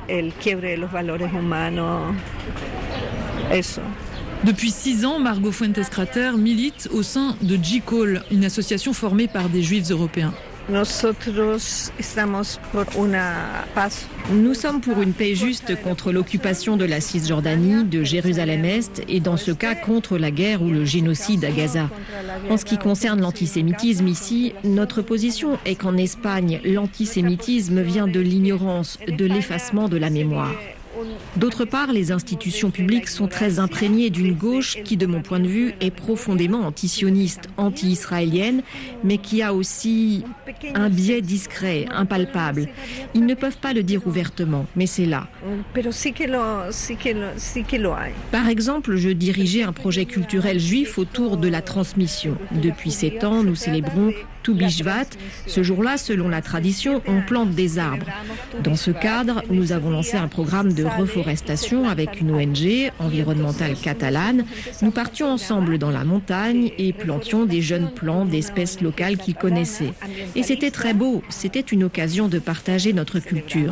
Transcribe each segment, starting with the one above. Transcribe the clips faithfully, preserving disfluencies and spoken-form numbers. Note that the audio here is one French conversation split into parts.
el quiebre de los valores humanos, eso. Depuis six ans, Margot Fuentes-Crater milite au sein de J-Call, une association formée par des juifs européens. Nous sommes pour une paix juste contre l'occupation de la Cisjordanie, de Jérusalem-Est et dans ce cas contre la guerre ou le génocide à Gaza. En ce qui concerne l'antisémitisme ici, notre position est qu'en Espagne, l'antisémitisme vient de l'ignorance, de l'effacement de la mémoire. D'autre part, les institutions publiques sont très imprégnées d'une gauche qui, de mon point de vue, est profondément antisioniste, anti-israélienne, mais qui a aussi un biais discret, impalpable. Ils ne peuvent pas le dire ouvertement, mais c'est là. Par exemple, je dirigeais un projet culturel juif autour de la transmission. Depuis sept ans, nous célébrons Tou Bishvat. Ce jour-là, selon la tradition, on plante des arbres. Dans ce cadre, nous avons lancé un programme de reforestation avec une O N G environnementale catalane. Nous partions ensemble dans la montagne et plantions des jeunes plants d'espèces locales qu'ils connaissaient. Et c'était très beau, c'était une occasion de partager notre culture.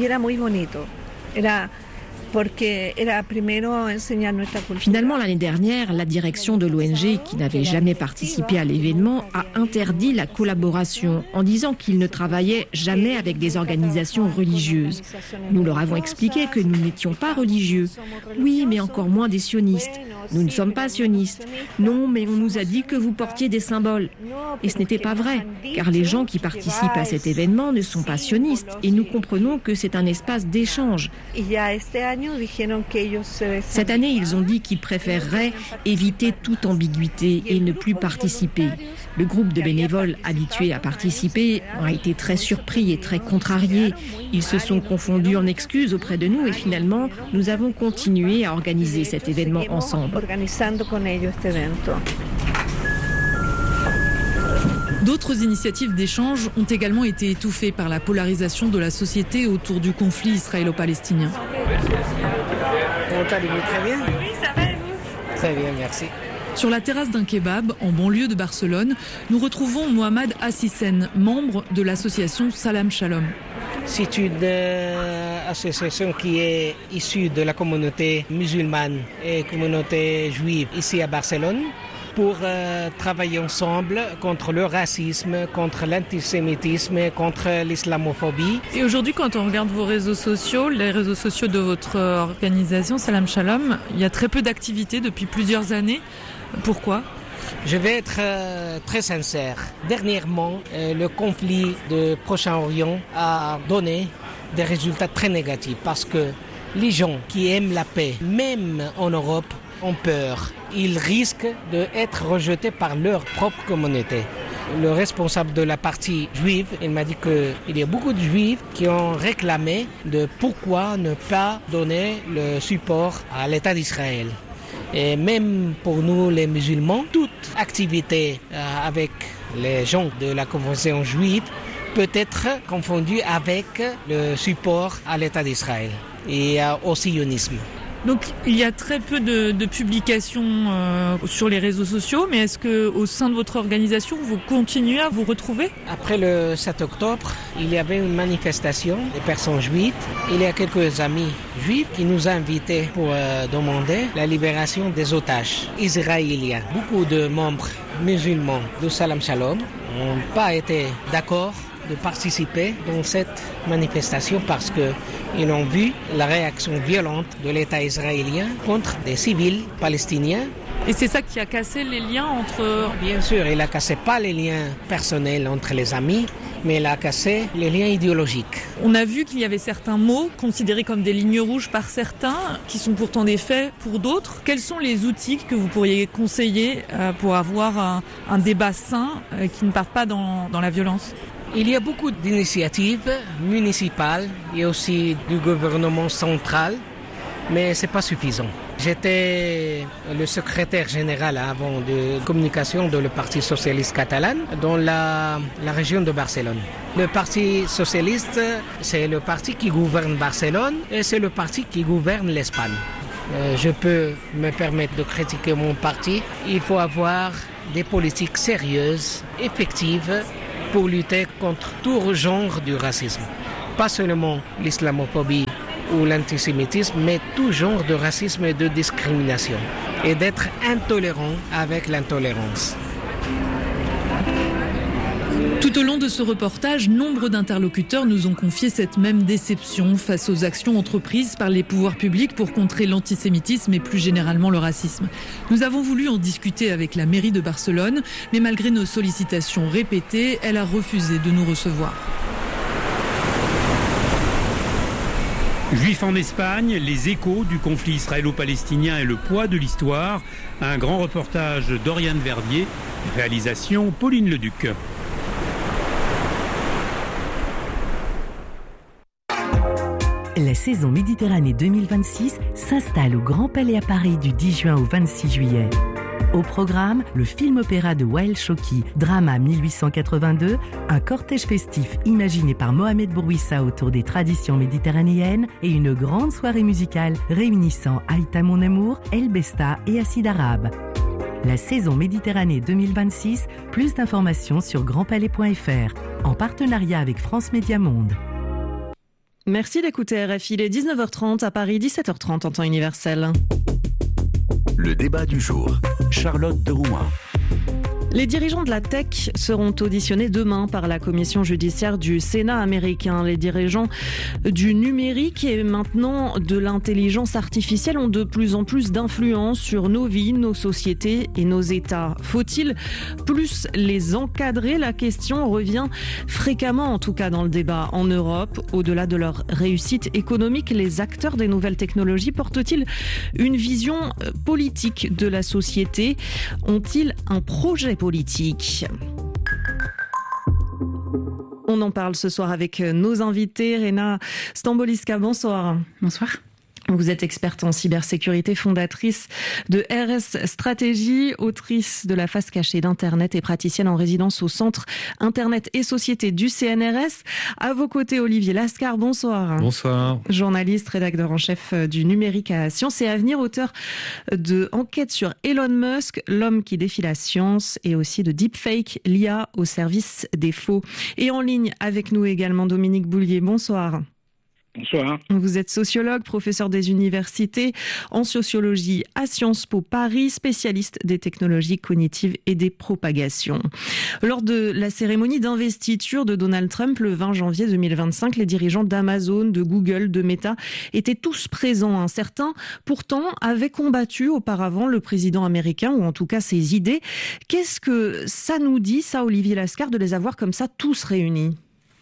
Finalement, l'année dernière, la direction de l'O N G, qui n'avait jamais participé à l'événement, a interdit la collaboration en disant qu'ils ne travaillaient jamais avec des organisations religieuses. Nous leur avons expliqué que nous n'étions pas religieux. Oui, mais encore moins des sionistes. Nous ne sommes pas sionistes. Non, mais on nous a dit que vous portiez des symboles. Et ce n'était pas vrai, car les gens qui participent à cet événement ne sont pas sionistes et nous comprenons que c'est un espace d'échange. Cette année, ils ont dit qu'ils préféreraient éviter toute ambiguïté et ne plus participer. Le groupe de bénévoles habitués à participer a été très surpris et très contrariés. Ils se sont confondus en excuses auprès de nous et finalement, nous avons continué à organiser cet événement ensemble. D'autres initiatives d'échange ont également été étouffées par la polarisation de la société autour du conflit israélo-palestinien. Comment allez-vous? Très bien. Oui, ça va et vous? Très bien, merci. Sur la terrasse d'un kebab, en banlieue de Barcelone, nous retrouvons Mohamed Hassisen, membre de l'association Salam Shalom. C'est une euh, association qui est issue de la communauté musulmane et communauté juive ici à Barcelone pour euh, travailler ensemble contre le racisme, contre l'antisémitisme, contre l'islamophobie. Et aujourd'hui, quand on regarde vos réseaux sociaux, les réseaux sociaux de votre organisation Salam Shalom, il y a très peu d'activités depuis plusieurs années. Pourquoi ? Je vais être euh, très sincère. Dernièrement, euh, le conflit de Proche-Orient a donné des résultats très négatifs parce que les gens qui aiment la paix, même en Europe, ont peur. Ils risquent d'être rejetés par leur propre communauté. Le responsable de la partie juive, il m'a dit qu'il y a beaucoup de juifs qui ont réclamé de pourquoi ne pas donner le support à l'État d'Israël. Et même pour nous les musulmans, toute activité euh, avec les gens de la convention juive peut être confondue avec le support à l'État d'Israël et euh, au sionisme. Donc il y a très peu de, de publications euh, sur les réseaux sociaux, mais est-ce qu'au sein de votre organisation, vous continuez à vous retrouver ? Après le sept octobre, il y avait une manifestation des personnes juives. Il y a quelques amis juifs qui nous ont invités pour euh, demander la libération des otages israéliens. Beaucoup de membres musulmans de Salam Shalom n'ont pas été d'accord de participer dans cette manifestation parce qu'ils ont vu la réaction violente de l'État israélien contre des civils palestiniens. Et c'est ça qui a cassé les liens entre... Bien sûr, il a cassé pas les liens personnels entre les amis, mais il a cassé les liens idéologiques. On a vu qu'il y avait certains mots considérés comme des lignes rouges par certains, qui sont pourtant des faits pour d'autres. Quels sont les outils que vous pourriez conseiller pour avoir un, un débat sain qui ne parte pas dans, dans la violence ? Il y a beaucoup d'initiatives municipales et aussi du gouvernement central, mais ce n'est pas suffisant. J'étais le secrétaire général avant de communication de le Parti socialiste catalan dans la, la région de Barcelone. Le Parti socialiste, c'est le parti qui gouverne Barcelone et c'est le parti qui gouverne l'Espagne. Euh, je peux me permettre de critiquer mon parti. Il faut avoir des politiques sérieuses, effectives, pour lutter contre tout genre du racisme. Pas seulement l'islamophobie ou l'antisémitisme, mais tout genre de racisme et de discrimination, et d'être intolérant avec l'intolérance. Tout au long de ce reportage, nombre d'interlocuteurs nous ont confié cette même déception face aux actions entreprises par les pouvoirs publics pour contrer l'antisémitisme et plus généralement le racisme. Nous avons voulu en discuter avec la mairie de Barcelone, mais malgré nos sollicitations répétées, elle a refusé de nous recevoir. Juifs en Espagne, les échos du conflit israélo-palestinien et le poids de l'histoire. Un grand reportage d'Oriane Verdier, réalisation Pauline Leduc. La saison Méditerranée deux mille vingt-six s'installe au Grand Palais à Paris du dix juin au vingt-six juillet. Au programme, le film-opéra de Wael Choki, Drama mille huit cent quatre-vingt-deux, un cortège festif imaginé par Mohamed Bourouissa autour des traditions méditerranéennes et une grande soirée musicale réunissant Aïta Mon Amour, El Besta et Acide Arabe. La saison Méditerranée deux mille vingt-six, plus d'informations sur grand palais point f r, en partenariat avec France Média Monde. Merci d'écouter R F I, il est dix-neuf heures trente à Paris, dix-sept heures trente en temps universel. Le débat du jour. Charlotte Derouin. Les dirigeants de la tech seront auditionnés demain par la commission judiciaire du Sénat américain. Les dirigeants du numérique et maintenant de l'intelligence artificielle ont de plus en plus d'influence sur nos vies, nos sociétés et nos États. Faut-il plus les encadrer ? La question revient fréquemment, en tout cas dans le débat en Europe. Au-delà de leur réussite économique, les acteurs des nouvelles technologies portent-ils une vision politique de la société ? Ont-ils un projet politique ? politique. On en parle ce soir avec nos invités. Rena Stamboliska, bonsoir. Bonsoir. Vous êtes experte en cybersécurité, fondatrice de R S Stratégie, autrice de la face cachée d'Internet et praticienne en résidence au Centre Internet et Société du C N R S. À vos côtés, Olivier Lascar, bonsoir. Bonsoir. Journaliste, rédacteur en chef du numérique à Science et Avenir, auteur de Enquête sur Elon Musk, l'homme qui défie la science, et aussi de Deepfake, l'I A au service des faux. Et en ligne avec nous également Dominique Boulier, bonsoir. Bonsoir. Vous êtes sociologue, professeur des universités en sociologie à Sciences Po Paris, spécialiste des technologies cognitives et des propagations. Lors de la cérémonie d'investiture de Donald Trump le vingt janvier deux mille vingt-cinq, les dirigeants d'Amazon, de Google, de Meta étaient tous présents. Certains, pourtant, avaient combattu auparavant le président américain, ou en tout cas ses idées. Qu'est-ce que ça nous dit, ça, Olivier Lascar, de les avoir comme ça tous réunis ?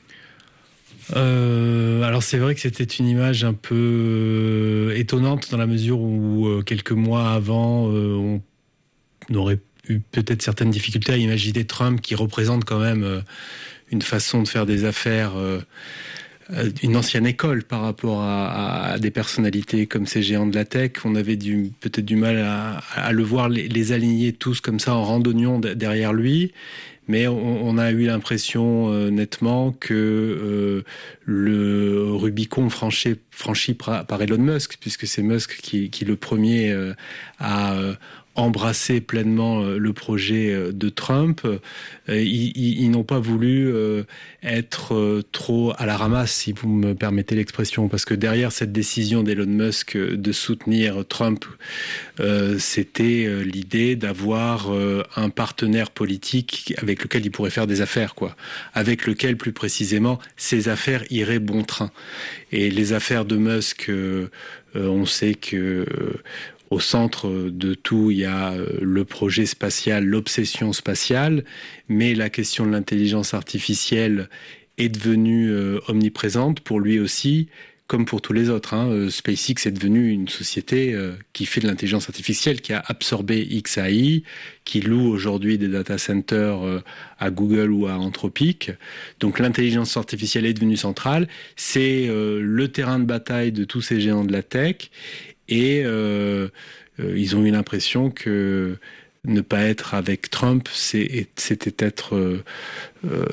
Euh, alors c'est vrai que c'était une image un peu euh, étonnante dans la mesure où euh, quelques mois avant euh, on aurait eu peut-être certaines difficultés à imaginer Trump qui représente quand même euh, une façon de faire des affaires, euh, une ancienne école par rapport à, à des personnalités comme ces géants de la tech. On avait du, peut-être du mal à, à le voir les, les aligner tous comme ça en randonnion d- derrière lui. Mais on, on a eu l'impression euh, nettement que euh, le Rubicon franchi, franchi par, par Elon Musk, puisque c'est Musk qui, qui le premier euh, a euh, embrassé pleinement euh, le projet euh, de Trump. Euh, ils, ils, ils n'ont pas voulu euh, être euh, trop à la ramasse, si vous me permettez l'expression, parce que derrière cette décision d'Elon Musk de soutenir Trump, euh, c'était euh, l'idée d'avoir euh, un partenaire politique avec lequel il pourrait faire des affaires, quoi. Avec lequel, plus précisément, ses affaires iraient bon train. Et les affaires de Musk, euh, euh, on sait que euh, au centre de tout, il y a le projet spatial, l'obsession spatiale, mais la question de l'intelligence artificielle est devenue euh, omniprésente pour lui aussi, comme pour tous les autres. Hein. SpaceX est devenu une société euh, qui fait de l'intelligence artificielle, qui a absorbé X A I, qui loue aujourd'hui des data centers euh, à Google ou à Anthropic. Donc l'intelligence artificielle est devenue centrale. C'est euh, le terrain de bataille de tous ces géants de la tech. Et euh, euh, ils ont eu l'impression que ne pas être avec Trump, c'est, c'était être euh, euh,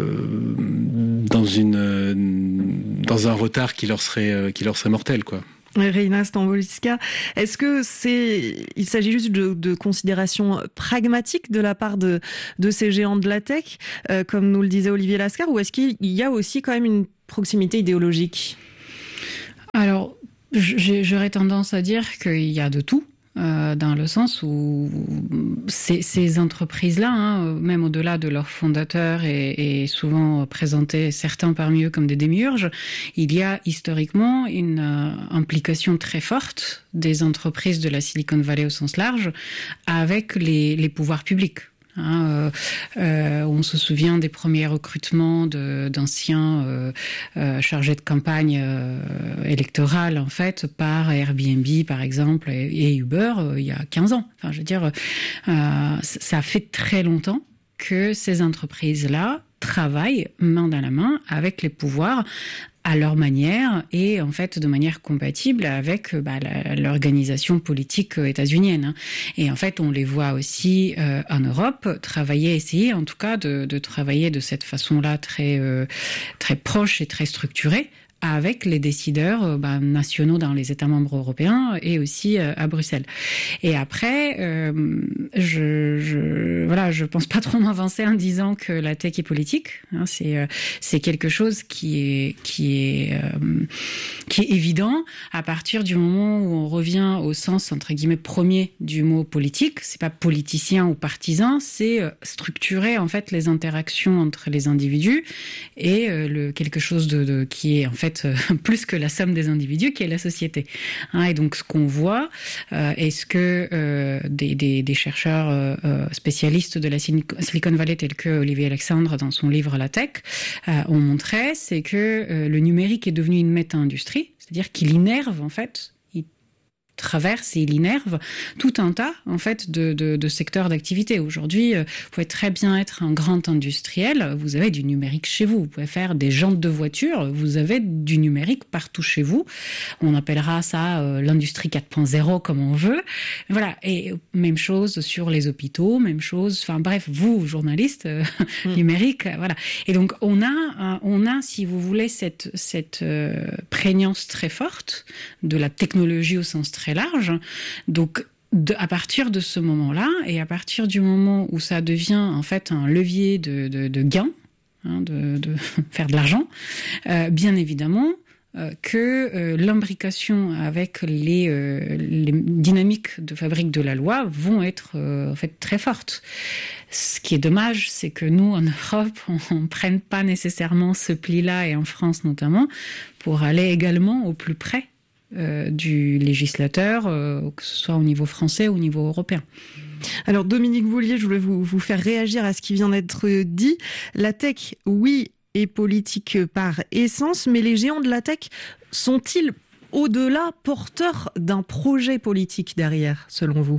dans une euh, dans un retard qui leur serait euh, qui leur serait mortel, quoi. Rena Stamboliska, est-ce que c'est, il s'agit juste de, de considérations pragmatiques de la part de de ces géants de la tech, euh, comme nous le disait Olivier Lascar, ou est-ce qu'il y a aussi quand même une proximité idéologique ? Alors, J'aurais tendance à dire qu'il y a de tout. Euh, dans le sens où ces, ces entreprises-là, hein, même au-delà de leurs fondateurs et, et souvent présentés certains parmi eux comme des démiurges, il y a historiquement une euh, implication très forte des entreprises de la Silicon Valley au sens large avec les, les pouvoirs publics. Hein, euh, euh, on se souvient des premiers recrutements de, d'anciens euh, euh, chargés de campagne euh, électorale en fait par Airbnb par exemple et, et Uber euh, il y a quinze ans. Enfin, je veux dire, euh, ça fait très longtemps que ces entreprises-là travaillent main dans la main avec les pouvoirs à leur manière et en fait de manière compatible avec bah, la, l'organisation politique états-unienne. Et en fait, on les voit aussi euh, en Europe travailler, essayer en tout cas de, de travailler de cette façon-là très euh, très proche et très structurée avec les décideurs euh, bah, nationaux dans les États membres européens et aussi euh, à Bruxelles. Et après, euh, je, je voilà, je pense pas trop m'avancer en disant que la tech est politique. Hein, c'est euh, c'est quelque chose qui est qui est euh, qui est évident à partir du moment où on revient au sens entre guillemets premier du mot politique. C'est pas politicien ou partisan, c'est euh, structurer en fait les interactions entre les individus et euh, le quelque chose de, de qui est en fait plus que la somme des individus, qui est la société. Hein, et donc, ce qu'on voit, euh, est ce que euh, des, des, des chercheurs euh, spécialistes de la Silicon Valley, tels que Olivier Alexandre dans son livre La Tech, euh, ont montré, c'est que euh, le numérique est devenu une méta-industrie, c'est-à-dire qu'il innerve, en fait, traverse et il innerve tout un tas en fait de, de, de secteurs d'activité. Aujourd'hui, vous pouvez très bien être un grand industriel, vous avez du numérique chez vous. Vous pouvez faire des jantes de voitures, vous avez du numérique partout chez vous. On appellera ça euh, l'industrie quatre point zéro comme on veut. Voilà. Et même chose sur les hôpitaux, même chose. Enfin bref, vous journalistes euh, mmh. numérique, euh, voilà. Et donc on a, euh, on a, si vous voulez, cette cette euh, prégnance très forte de la technologie au sens très large. Donc, de, à partir de ce moment-là, et à partir du moment où ça devient en fait un levier de, de, de gain, hein, de, de faire de l'argent, euh, bien évidemment, euh, que euh, l'imbrication avec les, euh, les dynamiques de fabrique de la loi vont être euh, en fait très fortes. Ce qui est dommage, c'est que nous, en Europe, on ne prenne pas nécessairement ce pli-là, et en France notamment, pour aller également au plus près Euh, du législateur, euh, que ce soit au niveau français ou au niveau européen. Alors Dominique Boulier, je voulais vous, vous faire réagir à ce qui vient d'être dit. La tech, oui, est politique par essence, mais les géants de la tech sont-ils au-delà porteurs d'un projet politique derrière, selon vous ?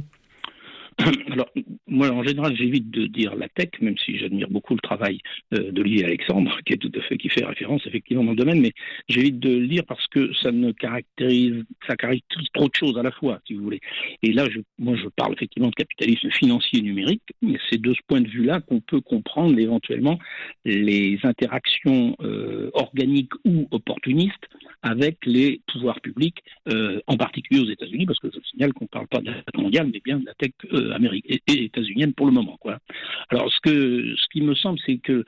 Alors, moi, en général, j'évite de dire la tech, même si j'admire beaucoup le travail euh, d'Olivier Alexandre, qui est tout à fait, qui fait référence effectivement dans le domaine, mais j'évite de le dire parce que ça ne caractérise, ça caractérise trop de choses à la fois, si vous voulez. Et là, je, moi, je parle effectivement de capitalisme financier et numérique, mais c'est de ce point de vue-là qu'on peut comprendre éventuellement les interactions euh, organiques ou opportunistes avec les pouvoirs publics, euh, en particulier aux États-Unis, parce que je signale qu'on ne parle pas de la tech mondiale, mais bien de la tech euh, américaine et états-unienne pour le moment, quoi. Alors, ce que, ce qui me semble, c'est que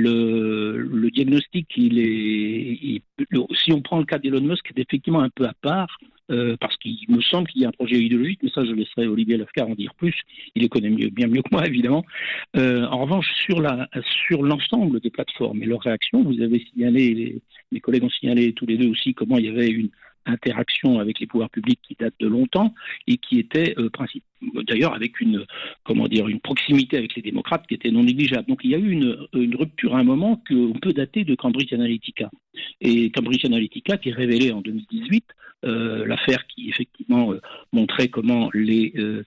le, le diagnostic, il est, il, si on prend le cas d'Elon Musk, est effectivement un peu à part. Euh, parce qu'il me semble qu'il y a un projet idéologique, mais ça je laisserai Olivier Lefcar en dire plus, il les connaît mieux, bien mieux que moi évidemment. Euh, en revanche, sur, la, sur l'ensemble des plateformes et leurs réactions, vous avez signalé, les, les collègues ont signalé tous les deux aussi comment il y avait une interaction avec les pouvoirs publics qui date de longtemps et qui était euh, principe, d'ailleurs avec une, comment dire, une proximité avec les démocrates qui était non négligeable. Donc il y a eu une, une rupture à un moment qu'on peut dater de Cambridge Analytica. Et Cambridge Analytica qui est révélé en deux mille dix-huit, euh, l'affaire qui effectivement euh, montrait comment les, euh,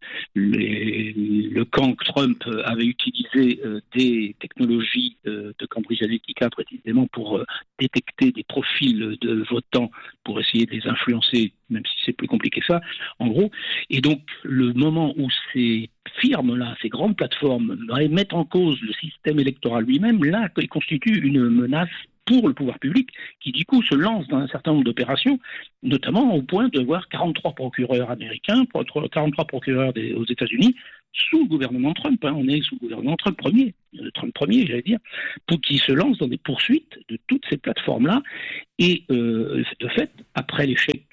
les, le camp Trump avait utilisé euh, des technologies euh, de Cambridge Analytica précisément pour euh, détecter des profils de votants pour essayer de les influencer, même si c'est plus compliqué que ça, en gros. Et donc, le moment où ces firmes-là, ces grandes plateformes, mettent en cause le système électoral lui-même, là, il constitue une menace pour le pouvoir public, qui du coup se lance dans un certain nombre d'opérations, notamment au point de voir quarante-trois procureurs américains, quarante-trois procureurs des, aux États-Unis, sous le gouvernement Trump, hein, on est sous le gouvernement Trump premier, euh, Trump premier, j'allais dire, pour qui se lance dans des poursuites de toutes ces plateformes-là. Et euh, de fait, après l'échec du coup d'État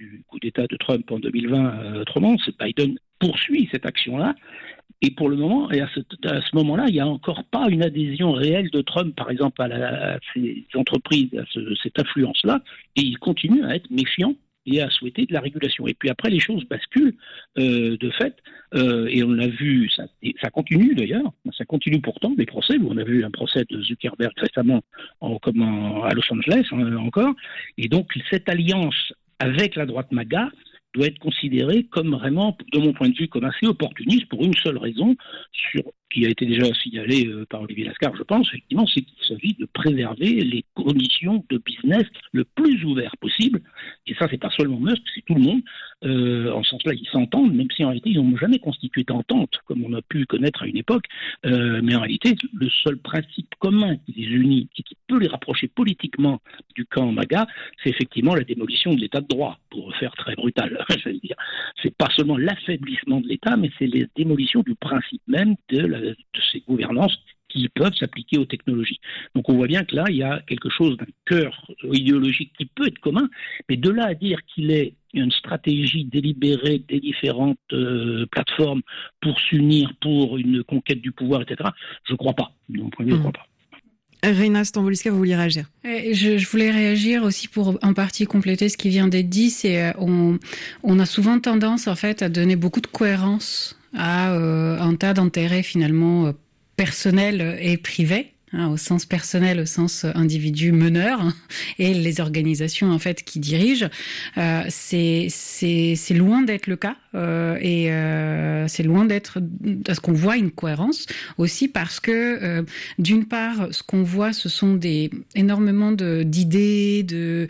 d'État de Trump en deux mille vingt euh, autrement. C'est Biden poursuit cette action-là. Et pour le moment, et à ce, à ce moment-là, il n'y a encore pas une adhésion réelle de Trump, par exemple, à, la, à ces entreprises, à ce, cette influence-là. Et il continue à être méfiant et à souhaiter de la régulation. Et puis après, les choses basculent euh, de fait. Euh, et on l'a vu, ça, ça continue d'ailleurs. Ça continue pourtant, des procès. On a vu un procès de Zuckerberg récemment en, comme en, à Los Angeles hein, encore. Et donc, cette alliance avec la droite MAGA doit être considéré comme vraiment, de mon point de vue, comme assez opportuniste pour une seule raison, sur, qui a été déjà signalée euh, par Olivier Lascar, je pense, effectivement, c'est qu'il s'agit de préserver les conditions de business le plus ouvert possible. Et ça, c'est pas seulement Musk, c'est tout le monde. Euh, en ce sens-là, ils s'entendent, même si en réalité, ils n'ont jamais constitué d'entente, comme on a pu connaître à une époque. Euh, mais en réalité, le seul principe commun qui les unit, et qui peut les rapprocher politiquement du camp MAGA, c'est effectivement la démolition de l'état de droit, pour faire très brutal. Je veux dire, c'est pas seulement l'affaiblissement de l'État, mais c'est la démolition du principe même de, la, de ces gouvernances qui peuvent s'appliquer aux technologies. Donc on voit bien que là, il y a quelque chose d'un cœur idéologique qui peut être commun, mais de là à dire qu'il est une stratégie délibérée des différentes euh, plateformes pour s'unir pour une conquête du pouvoir, et cetera, je ne crois pas. De mon point de vue, je ne crois pas. Reina Stamboliska, vous vouliez réagir? je, je voulais réagir aussi pour en partie compléter ce qui vient d'être dit. C'est euh, on, on a souvent tendance en fait à donner beaucoup de cohérence à euh, un tas d'intérêts finalement euh, personnels et privés. Hein, au sens personnel, au sens individu meneur, hein, et les organisations en fait qui dirigent, euh, c'est c'est c'est loin d'être le cas euh, et euh, c'est loin d'être à ce qu'on voit une cohérence aussi parce que euh, d'une part, ce qu'on voit, ce sont des énormément de d'idées, de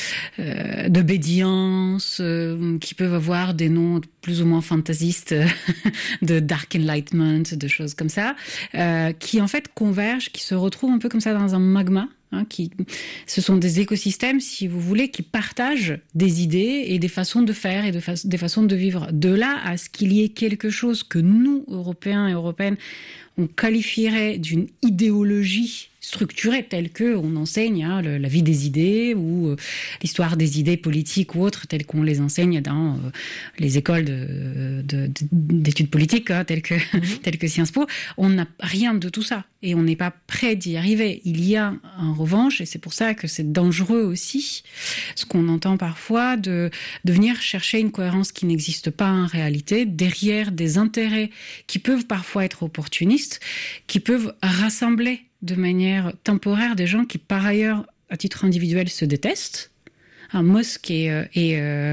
euh, d'obédience euh, qui peuvent avoir des noms plus ou moins fantaisistes, de dark enlightenment, de choses comme ça, euh, qui en fait convergent, qui se retrouvent un peu comme ça dans un magma. Hein, qui, ce sont des écosystèmes, si vous voulez, qui partagent des idées et des façons de faire et de fa- des façons de vivre. De là à ce qu'il y ait quelque chose que nous, Européens et Européennes, on qualifierait d'une idéologie structurée telle que on enseigne hein, le, la vie des idées ou euh, l'histoire des idées politiques ou autres telles qu'on les enseigne dans euh, les écoles de, de, de, d'études politiques hein, telles que mmh. telles que Sciences Po. On n'a rien de tout ça et on n'est pas prêt d'y arriver. Il y a en revanche, et c'est pour ça que c'est dangereux aussi, ce qu'on entend parfois de, de venir chercher une cohérence qui n'existe pas en réalité derrière des intérêts qui peuvent parfois être opportunistes, qui peuvent rassembler de manière temporaire des gens qui, par ailleurs, à titre individuel, se détestent. Un Musk et, et euh,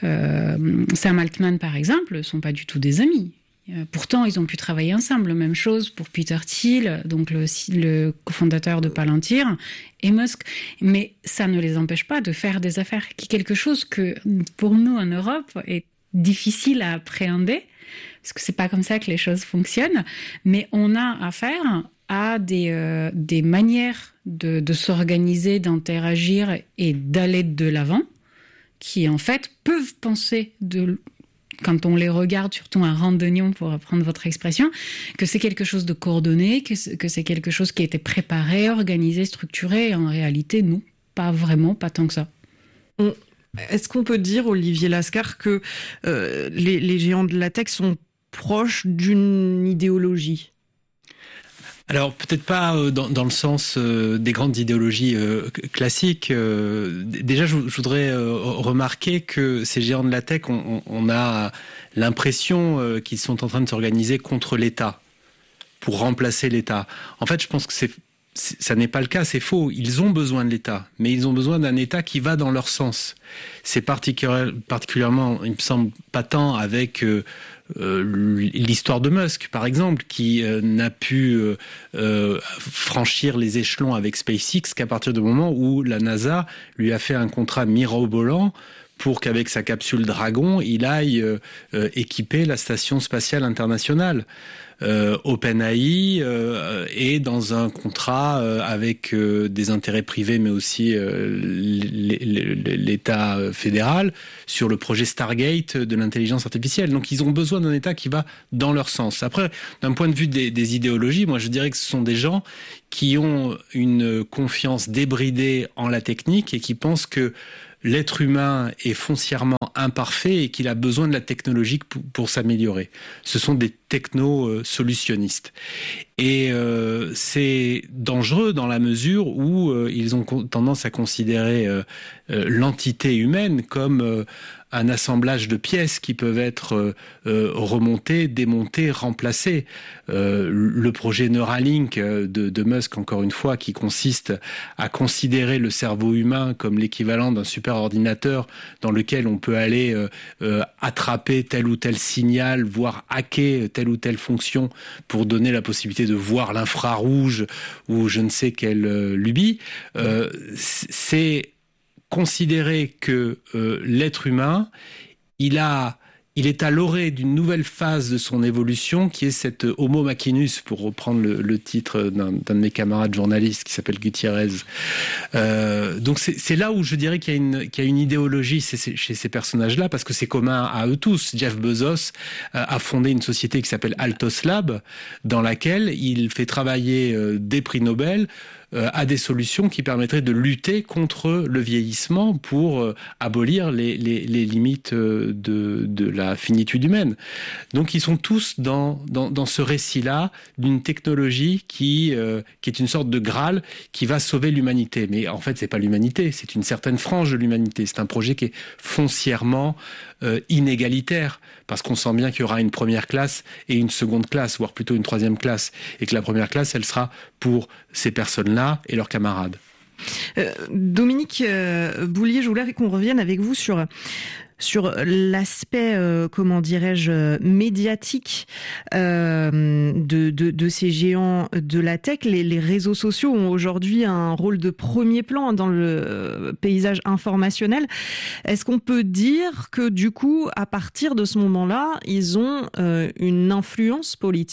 euh, Sam Altman, par exemple, ne sont pas du tout des amis. Euh, pourtant, ils ont pu travailler ensemble. Même chose pour Peter Thiel, donc le, le cofondateur de Palantir, et Musk. Mais ça ne les empêche pas de faire des affaires, qui est quelque chose que, pour nous, en Europe, est difficile à appréhender, parce que c'est pas comme ça que les choses fonctionnent. Mais on a affaire à des, euh, des manières de, de s'organiser, d'interagir et d'aller de l'avant, qui en fait peuvent penser, de, quand on les regarde, surtout un randonnion pour reprendre votre expression, que c'est quelque chose de coordonné, que c'est, que c'est quelque chose qui a été préparé, organisé, structuré, et en réalité, non, pas vraiment, pas tant que ça. On... Est-ce qu'on peut dire, Olivier Lascar, que euh, les, les géants de la tech sont proches d'une idéologie ? Alors peut-être pas euh, dans, dans le sens euh, des grandes idéologies euh, classiques. Euh, déjà, je, je voudrais euh, remarquer que ces géants de la tech, on, on a l'impression euh, qu'ils sont en train de s'organiser contre l'État, pour remplacer l'État. En fait, je pense que c'est, c'est, ça n'est pas le cas, c'est faux. Ils ont besoin de l'État, mais ils ont besoin d'un État qui va dans leur sens. C'est particulier, particulièrement, il me semble, patent avec... Euh, Euh, l'histoire de Musk, par exemple, qui euh, n'a pu euh, euh, franchir les échelons avec SpaceX qu'à partir du moment où la NASA lui a fait un contrat mirobolant pour qu'avec sa capsule Dragon, il aille euh, euh, équiper la station spatiale internationale. Euh, OpenAI euh, est dans un contrat euh, avec euh, des intérêts privés, mais aussi euh, l'État fédéral sur le projet Stargate de l'intelligence artificielle. Donc, ils ont besoin d'un État qui va dans leur sens. Après, d'un point de vue des, des idéologies, moi, je dirais que ce sont des gens qui ont une confiance débridée en la technique et qui pensent que l'être humain est foncièrement imparfait et qu'il a besoin de la technologie pour, pour s'améliorer. Ce sont des techno-solutionnistes. Et euh, c'est dangereux dans la mesure où euh, ils ont tendance à considérer euh, euh, l'entité humaine comme euh, un assemblage de pièces qui peuvent être euh, euh, remontées, démontées, remplacées. Euh, le projet Neuralink de, de Musk, encore une fois, qui consiste à considérer le cerveau humain comme l'équivalent d'un superordinateur dans lequel on peut aller euh, euh, attraper tel ou tel signal, voire hacker telle ou telle fonction pour donner la possibilité de voir l'infrarouge ou je ne sais quelle euh, lubie, euh, c'est considérer que euh, l'être humain, il a, il est à l'orée d'une nouvelle phase de son évolution qui est cette Homo machinus, pour reprendre le, le titre d'un, d'un de mes camarades journalistes qui s'appelle Gutiérrez. Euh, donc c'est, c'est là où je dirais qu'il y a une, qu'il y a une idéologie chez ces, chez ces personnages-là, parce que c'est commun à eux tous. Jeff Bezos euh, a fondé une société qui s'appelle Altos Lab, dans laquelle il fait travailler euh, des prix Nobel Euh, à des solutions qui permettraient de lutter contre le vieillissement pour euh, abolir les, les, les limites euh, de, de la finitude humaine. Donc ils sont tous dans, dans, dans ce récit-là d'une technologie qui, euh, qui est une sorte de Graal qui va sauver l'humanité. Mais en fait, c'est pas l'humanité, c'est une certaine frange de l'humanité. C'est un projet qui est foncièrement euh, inégalitaire, parce qu'on sent bien qu'il y aura une première classe et une seconde classe, voire plutôt une troisième classe, et que la première classe, elle sera pour ces personnes-là et leurs camarades. Euh, Dominique euh, Boulier, je voulais qu'on revienne avec vous sur sur l'aspect, euh, comment dirais-je, médiatique euh, de, de, de ces géants de la tech. Les, les réseaux sociaux ont aujourd'hui un rôle de premier plan dans le paysage informationnel. Est-ce qu'on peut dire que, du coup, à partir de ce moment-là, ils ont euh, une influence politique ?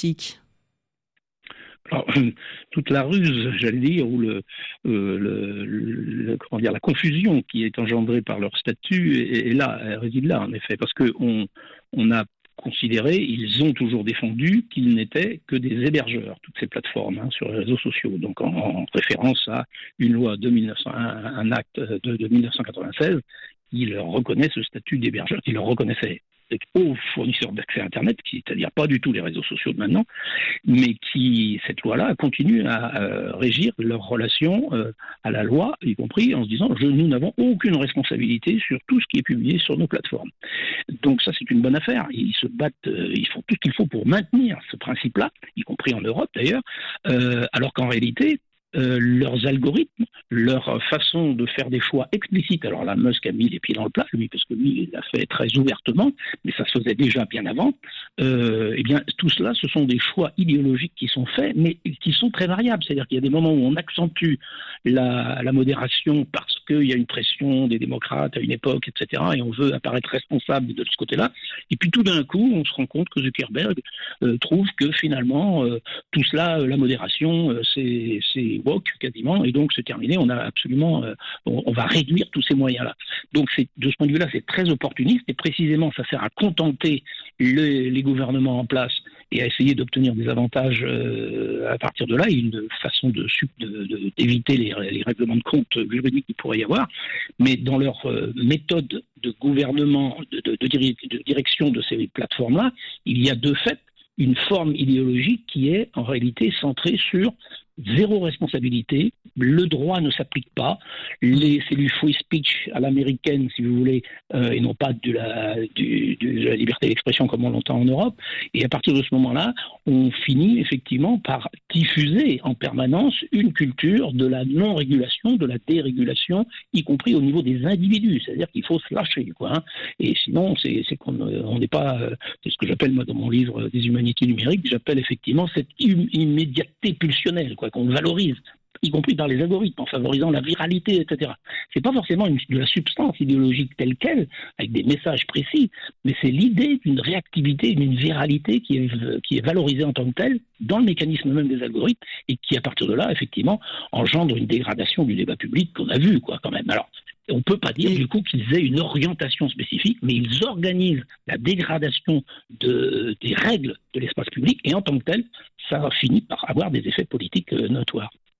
Alors, toute la ruse, j'allais dire, ou le, euh, le, le, comment dire, la confusion qui est engendrée par leur statut est, est là, elle réside là, en effet, parce que on, on a considéré, ils ont toujours défendu qu'ils n'étaient que des hébergeurs, toutes ces plateformes hein, sur les réseaux sociaux, donc en, en référence à une loi de mille neuf cents, un, un acte de, de mille neuf cent quatre-vingt-seize qui leur reconnaît ce statut d'hébergeur, qui leur reconnaissait aux fournisseurs d'accès à Internet, qui, c'est-à-dire pas du tout les réseaux sociaux de maintenant, mais qui, cette loi-là, continue à euh, régir leurs relations euh, à la loi, y compris en se disant je, nous n'avons aucune responsabilité sur tout ce qui est publié sur nos plateformes. Donc ça, c'est une bonne affaire. Ils se battent, euh, ils font tout ce qu'il faut pour maintenir ce principe-là, y compris en Europe d'ailleurs, euh, alors qu'en réalité, Euh, leurs algorithmes, leur façon de faire des choix explicites. Alors là, Musk a mis les pieds dans le plat, lui, parce que lui, il l'a fait très ouvertement, mais ça se faisait déjà bien avant. Euh, eh bien, tout cela, ce sont des choix idéologiques qui sont faits, mais qui sont très variables. C'est-à-dire qu'il y a des moments où on accentue la, la modération parce qu'il y a une pression des démocrates à une époque, et cetera, et on veut apparaître responsable de ce côté-là. Et puis tout d'un coup, on se rend compte que Zuckerberg euh, trouve que finalement, euh, tout cela, euh, la modération, euh, c'est, c'est woke quasiment, et donc c'est terminé, on a absolument, euh, on, on va réduire tous ces moyens-là. Donc c'est, de ce point de vue-là, c'est très opportuniste, et précisément ça sert à contenter le, les gouvernements en place et à essayer d'obtenir des avantages euh, à partir de là, une façon de, de, de, d'éviter les, les règlements de compte juridiques qu'il pourrait y avoir, mais dans leur euh, méthode de gouvernement, de, de, de, de direction de ces plateformes-là, il y a de fait une forme idéologique qui est en réalité centrée sur zéro responsabilité, le droit ne s'applique pas, les, c'est du free speech à l'américaine, si vous voulez, euh, et non pas de la, du, du, de la liberté d'expression comme on l'entend en Europe. Et à partir de ce moment-là, on finit effectivement par diffuser en permanence une culture de la non-régulation, de la dérégulation, y compris au niveau des individus. C'est-à-dire qu'il faut se lâcher, quoi. Hein. Et sinon, c'est, c'est qu'on on n'est pas, euh, c'est ce que j'appelle moi dans mon livre des humanités numériques, j'appelle effectivement cette im- immédiateté pulsionnelle, quoi, qu'on valorise, y compris dans les algorithmes, en favorisant la viralité, et cetera. C'est pas forcément une, de la substance idéologique telle qu'elle, avec des messages précis, mais c'est l'idée d'une réactivité, d'une viralité qui est, qui est valorisée en tant que telle dans le mécanisme même des algorithmes et qui, à partir de là, effectivement, engendre une dégradation du débat public qu'on a vu, quoi, quand même. Alors, on ne peut pas dire, du coup, qu'ils aient une orientation spécifique, mais ils organisent la dégradation de, des règles de l'espace public et en tant que tel, ça finit par avoir des effets politiques euh, notoires.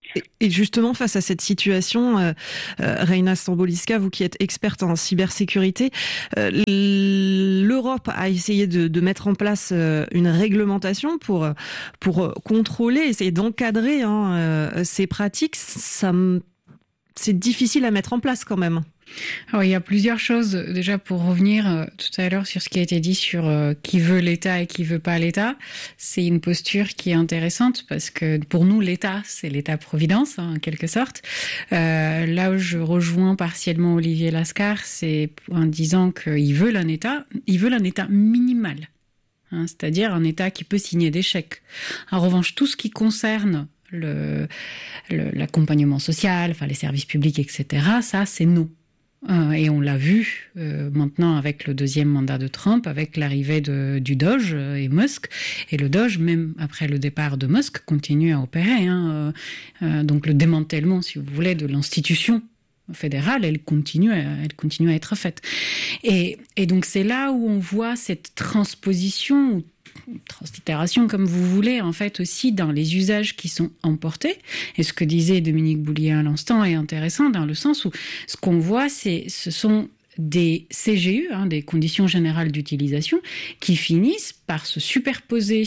Et justement, face à cette situation, euh, euh, Reina Stamboliska, vous qui êtes experte en cybersécurité, euh, l'Europe a essayé de, de mettre en place euh, une réglementation pour, pour contrôler, essayer d'encadrer hein, euh, ces pratiques. Ça, c'est difficile à mettre en place quand même. Alors, il y a plusieurs choses. Déjà, pour revenir euh, tout à l'heure sur ce qui a été dit sur euh, qui veut l'État et qui veut pas l'État, c'est une posture qui est intéressante parce que pour nous, l'État, c'est l'État-providence, hein, en quelque sorte. Euh, là où je rejoins partiellement Olivier Lascar, c'est en disant qu'ils veulent un État, ils veulent un État minimal, hein, c'est-à-dire un État qui peut signer des chèques. En revanche, tout ce qui concerne le, le, l'accompagnement social, enfin les services publics, et cetera, ça, c'est non. Euh, et on l'a vu euh, maintenant avec le deuxième mandat de Trump, avec l'arrivée de, du Doge et Musk. Et le Doge, même après le départ de Musk, continue à opérer. Hein. Euh, donc le démantèlement, si vous voulez, de l'institution fédérale, elle continue, à, elle continue à être faite. Et, et donc c'est là où on voit cette transposition, translittération comme vous voulez, en fait aussi dans les usages qui sont emportés. Et ce que disait Dominique Boulier à l'instant est intéressant dans le sens où ce qu'on voit, c'est, ce sont des C G U, hein, des conditions générales d'utilisation, qui finissent par se superposer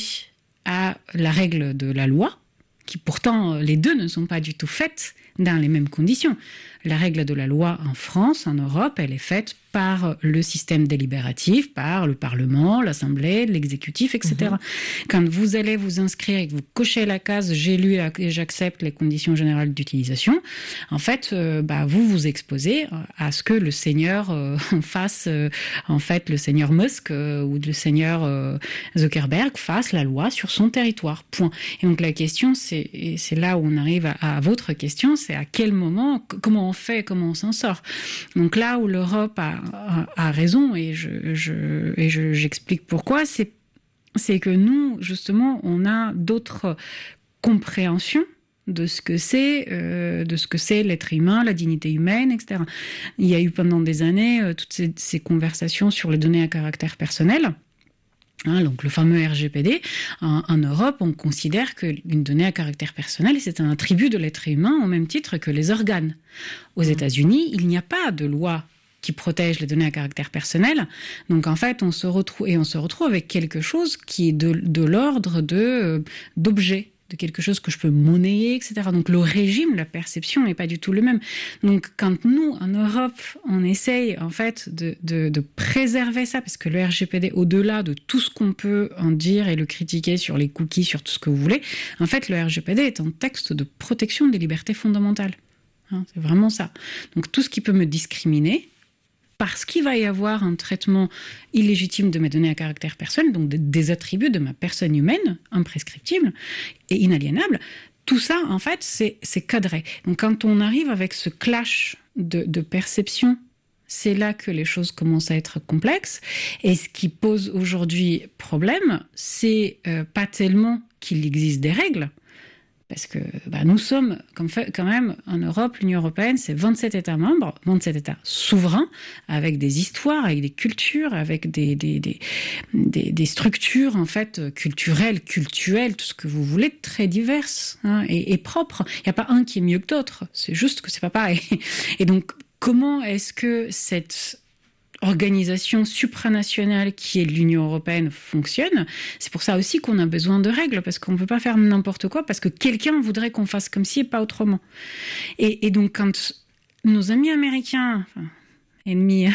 à la règle de la loi, qui pourtant les deux ne sont pas du tout faites dans les mêmes conditions. La règle de la loi en France, en Europe, elle est faite par le système délibératif, par le Parlement, l'Assemblée, l'exécutif, et cetera. Mmh. Quand vous allez vous inscrire et que vous cochez la case « j'ai lu et j'accepte les conditions générales d'utilisation », en fait, euh, bah, vous vous exposez à ce que le seigneur euh, fasse, euh, en fait, le seigneur Musk euh, ou le seigneur euh, Zuckerberg fasse la loi sur son territoire, point. Et donc la question, c'est, et c'est là où on arrive à, à votre question, c'est à quel moment, comment on fait, comment on s'en sort. Donc là où l'Europe a a raison et je, je et je, j'explique pourquoi, c'est c'est que nous justement on a d'autres compréhensions de ce que c'est euh, de ce que c'est l'être humain, la dignité humaine, et cetera. Il y a eu pendant des années euh, toutes ces, ces conversations sur les données à caractère personnel. Hein, donc le fameux R G P D, en, en Europe, on considère qu'une donnée à caractère personnel, c'est un attribut de l'être humain au même titre que les organes. Aux mmh. États-Unis, il n'y a pas de loi qui protège les données à caractère personnel. Donc en fait, on se retrouve et on se retrouve avec quelque chose qui est de, de l'ordre de euh, d'objets, de quelque chose que je peux monnayer, et cetera. Donc le régime, la perception n'est pas du tout le même. Donc quand nous, en Europe, on essaye en fait de, de, de préserver ça, parce que le R G P D, au-delà de tout ce qu'on peut en dire et le critiquer sur les cookies, sur tout ce que vous voulez, en fait, le R G P D est un texte de protection des libertés fondamentales. Hein, c'est vraiment ça. Donc tout ce qui peut me discriminer, parce qu'il va y avoir un traitement illégitime de mes données à caractère personnel, donc des attributs de ma personne humaine, imprescriptibles et inaliénables, tout ça, en fait, c'est, c'est cadré. Donc quand on arrive avec ce clash de, de perception, c'est là que les choses commencent à être complexes. Et ce qui pose aujourd'hui problème, c'est euh, pas tellement qu'il existe des règles, parce que bah, nous sommes quand même en Europe, l'Union européenne, c'est vingt-sept États membres, vingt-sept États souverains, avec des histoires, avec des cultures, avec des, des, des, des, des structures en fait culturelles, cultuelles, tout ce que vous voulez, très diverses hein, et, et propres. Il n'y a pas un qui est mieux que d'autres, c'est juste que c'est pas pareil. Et donc, comment est-ce que cette organisation supranationale qui est l'Union européenne fonctionne? C'est pour ça aussi qu'on a besoin de règles, parce qu'on ne peut pas faire n'importe quoi, parce que quelqu'un voudrait qu'on fasse comme ci et pas autrement. Et, et donc quand nos amis américains, enfin, ennemis,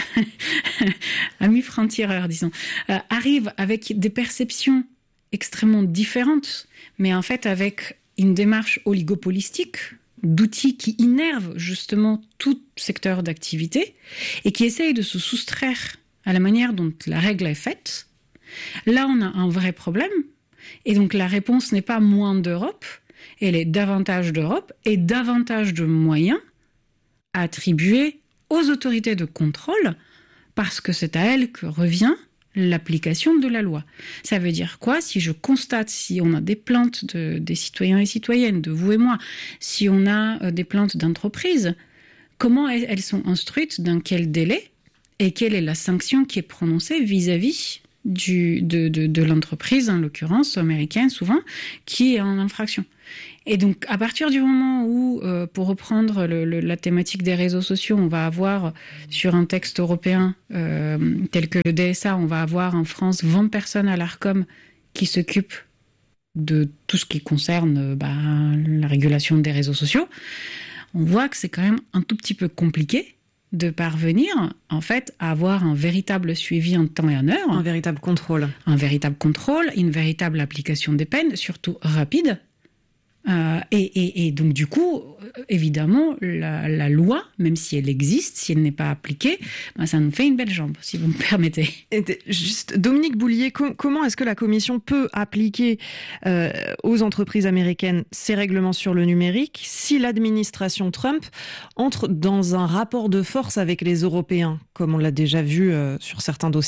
amis francs-tireurs, disons, euh, arrivent avec des perceptions extrêmement différentes, mais en fait avec une démarche oligopolistique, d'outils qui innervent justement tout secteur d'activité et qui essayent de se soustraire à la manière dont la règle est faite, là on a un vrai problème. Et donc la réponse n'est pas moins d'Europe, elle est davantage d'Europe et davantage de moyens à attribuer aux autorités de contrôle, parce que c'est à elles que revient l'application de la loi. Ça veut dire quoi? Si je constate, si on a des plaintes de, des citoyens et citoyennes, de vous et moi, si on a euh, des plaintes d'entreprises, comment elles sont instruites, dans quel délai, et quelle est la sanction qui est prononcée vis-à-vis du, de, de, de l'entreprise, en l'occurrence américaine souvent, qui est en infraction. Et donc, à partir du moment où, euh, pour reprendre le, le, la thématique des réseaux sociaux, on va avoir sur un texte européen euh, tel que le D S A, on va avoir en France vingt personnes à l'Arcom qui s'occupent de tout ce qui concerne bah, la régulation des réseaux sociaux. On voit que c'est quand même un tout petit peu compliqué de parvenir, en fait, à avoir un véritable suivi en temps et en heure. Un véritable contrôle. Un véritable contrôle, une véritable application des peines, surtout rapide. Euh, et, et, et donc, du coup, évidemment, la, la loi, même si elle existe, si elle n'est pas appliquée, ben, ça nous fait une belle jambe, si vous me permettez. Et juste, Dominique Boulier, com- comment est-ce que la Commission peut appliquer euh, aux entreprises américaines ces règlements sur le numérique si l'administration Trump entre dans un rapport de force avec les Européens, comme on l'a déjà vu euh, sur certains dossiers ?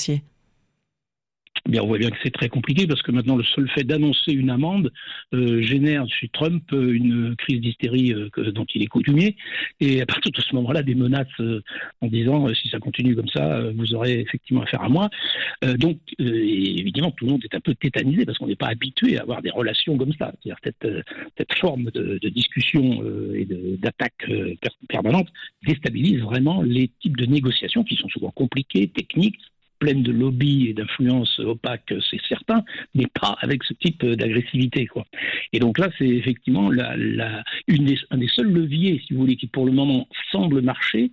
Bien, on voit bien que c'est très compliqué parce que maintenant le seul fait d'annoncer une amende euh, génère chez Trump euh, une crise d'hystérie euh, que, dont il est coutumier, et à partir de ce moment-là des menaces euh, en disant euh, si ça continue comme ça euh, vous aurez effectivement affaire à moi. Euh, donc euh, et évidemment tout le monde est un peu tétanisé parce qu'on n'est pas habitué à avoir des relations comme ça. C'est-à-dire cette, euh, cette forme de, de discussion euh, et de, d'attaque euh, permanente déstabilise vraiment les types de négociations qui sont souvent compliquées, techniques, pleine de lobbies et d'influences opaques, c'est certain, mais pas avec ce type d'agressivité, quoi. Et donc là, c'est effectivement la, la, une des, un des seuls leviers, si vous voulez, qui pour le moment semble marcher,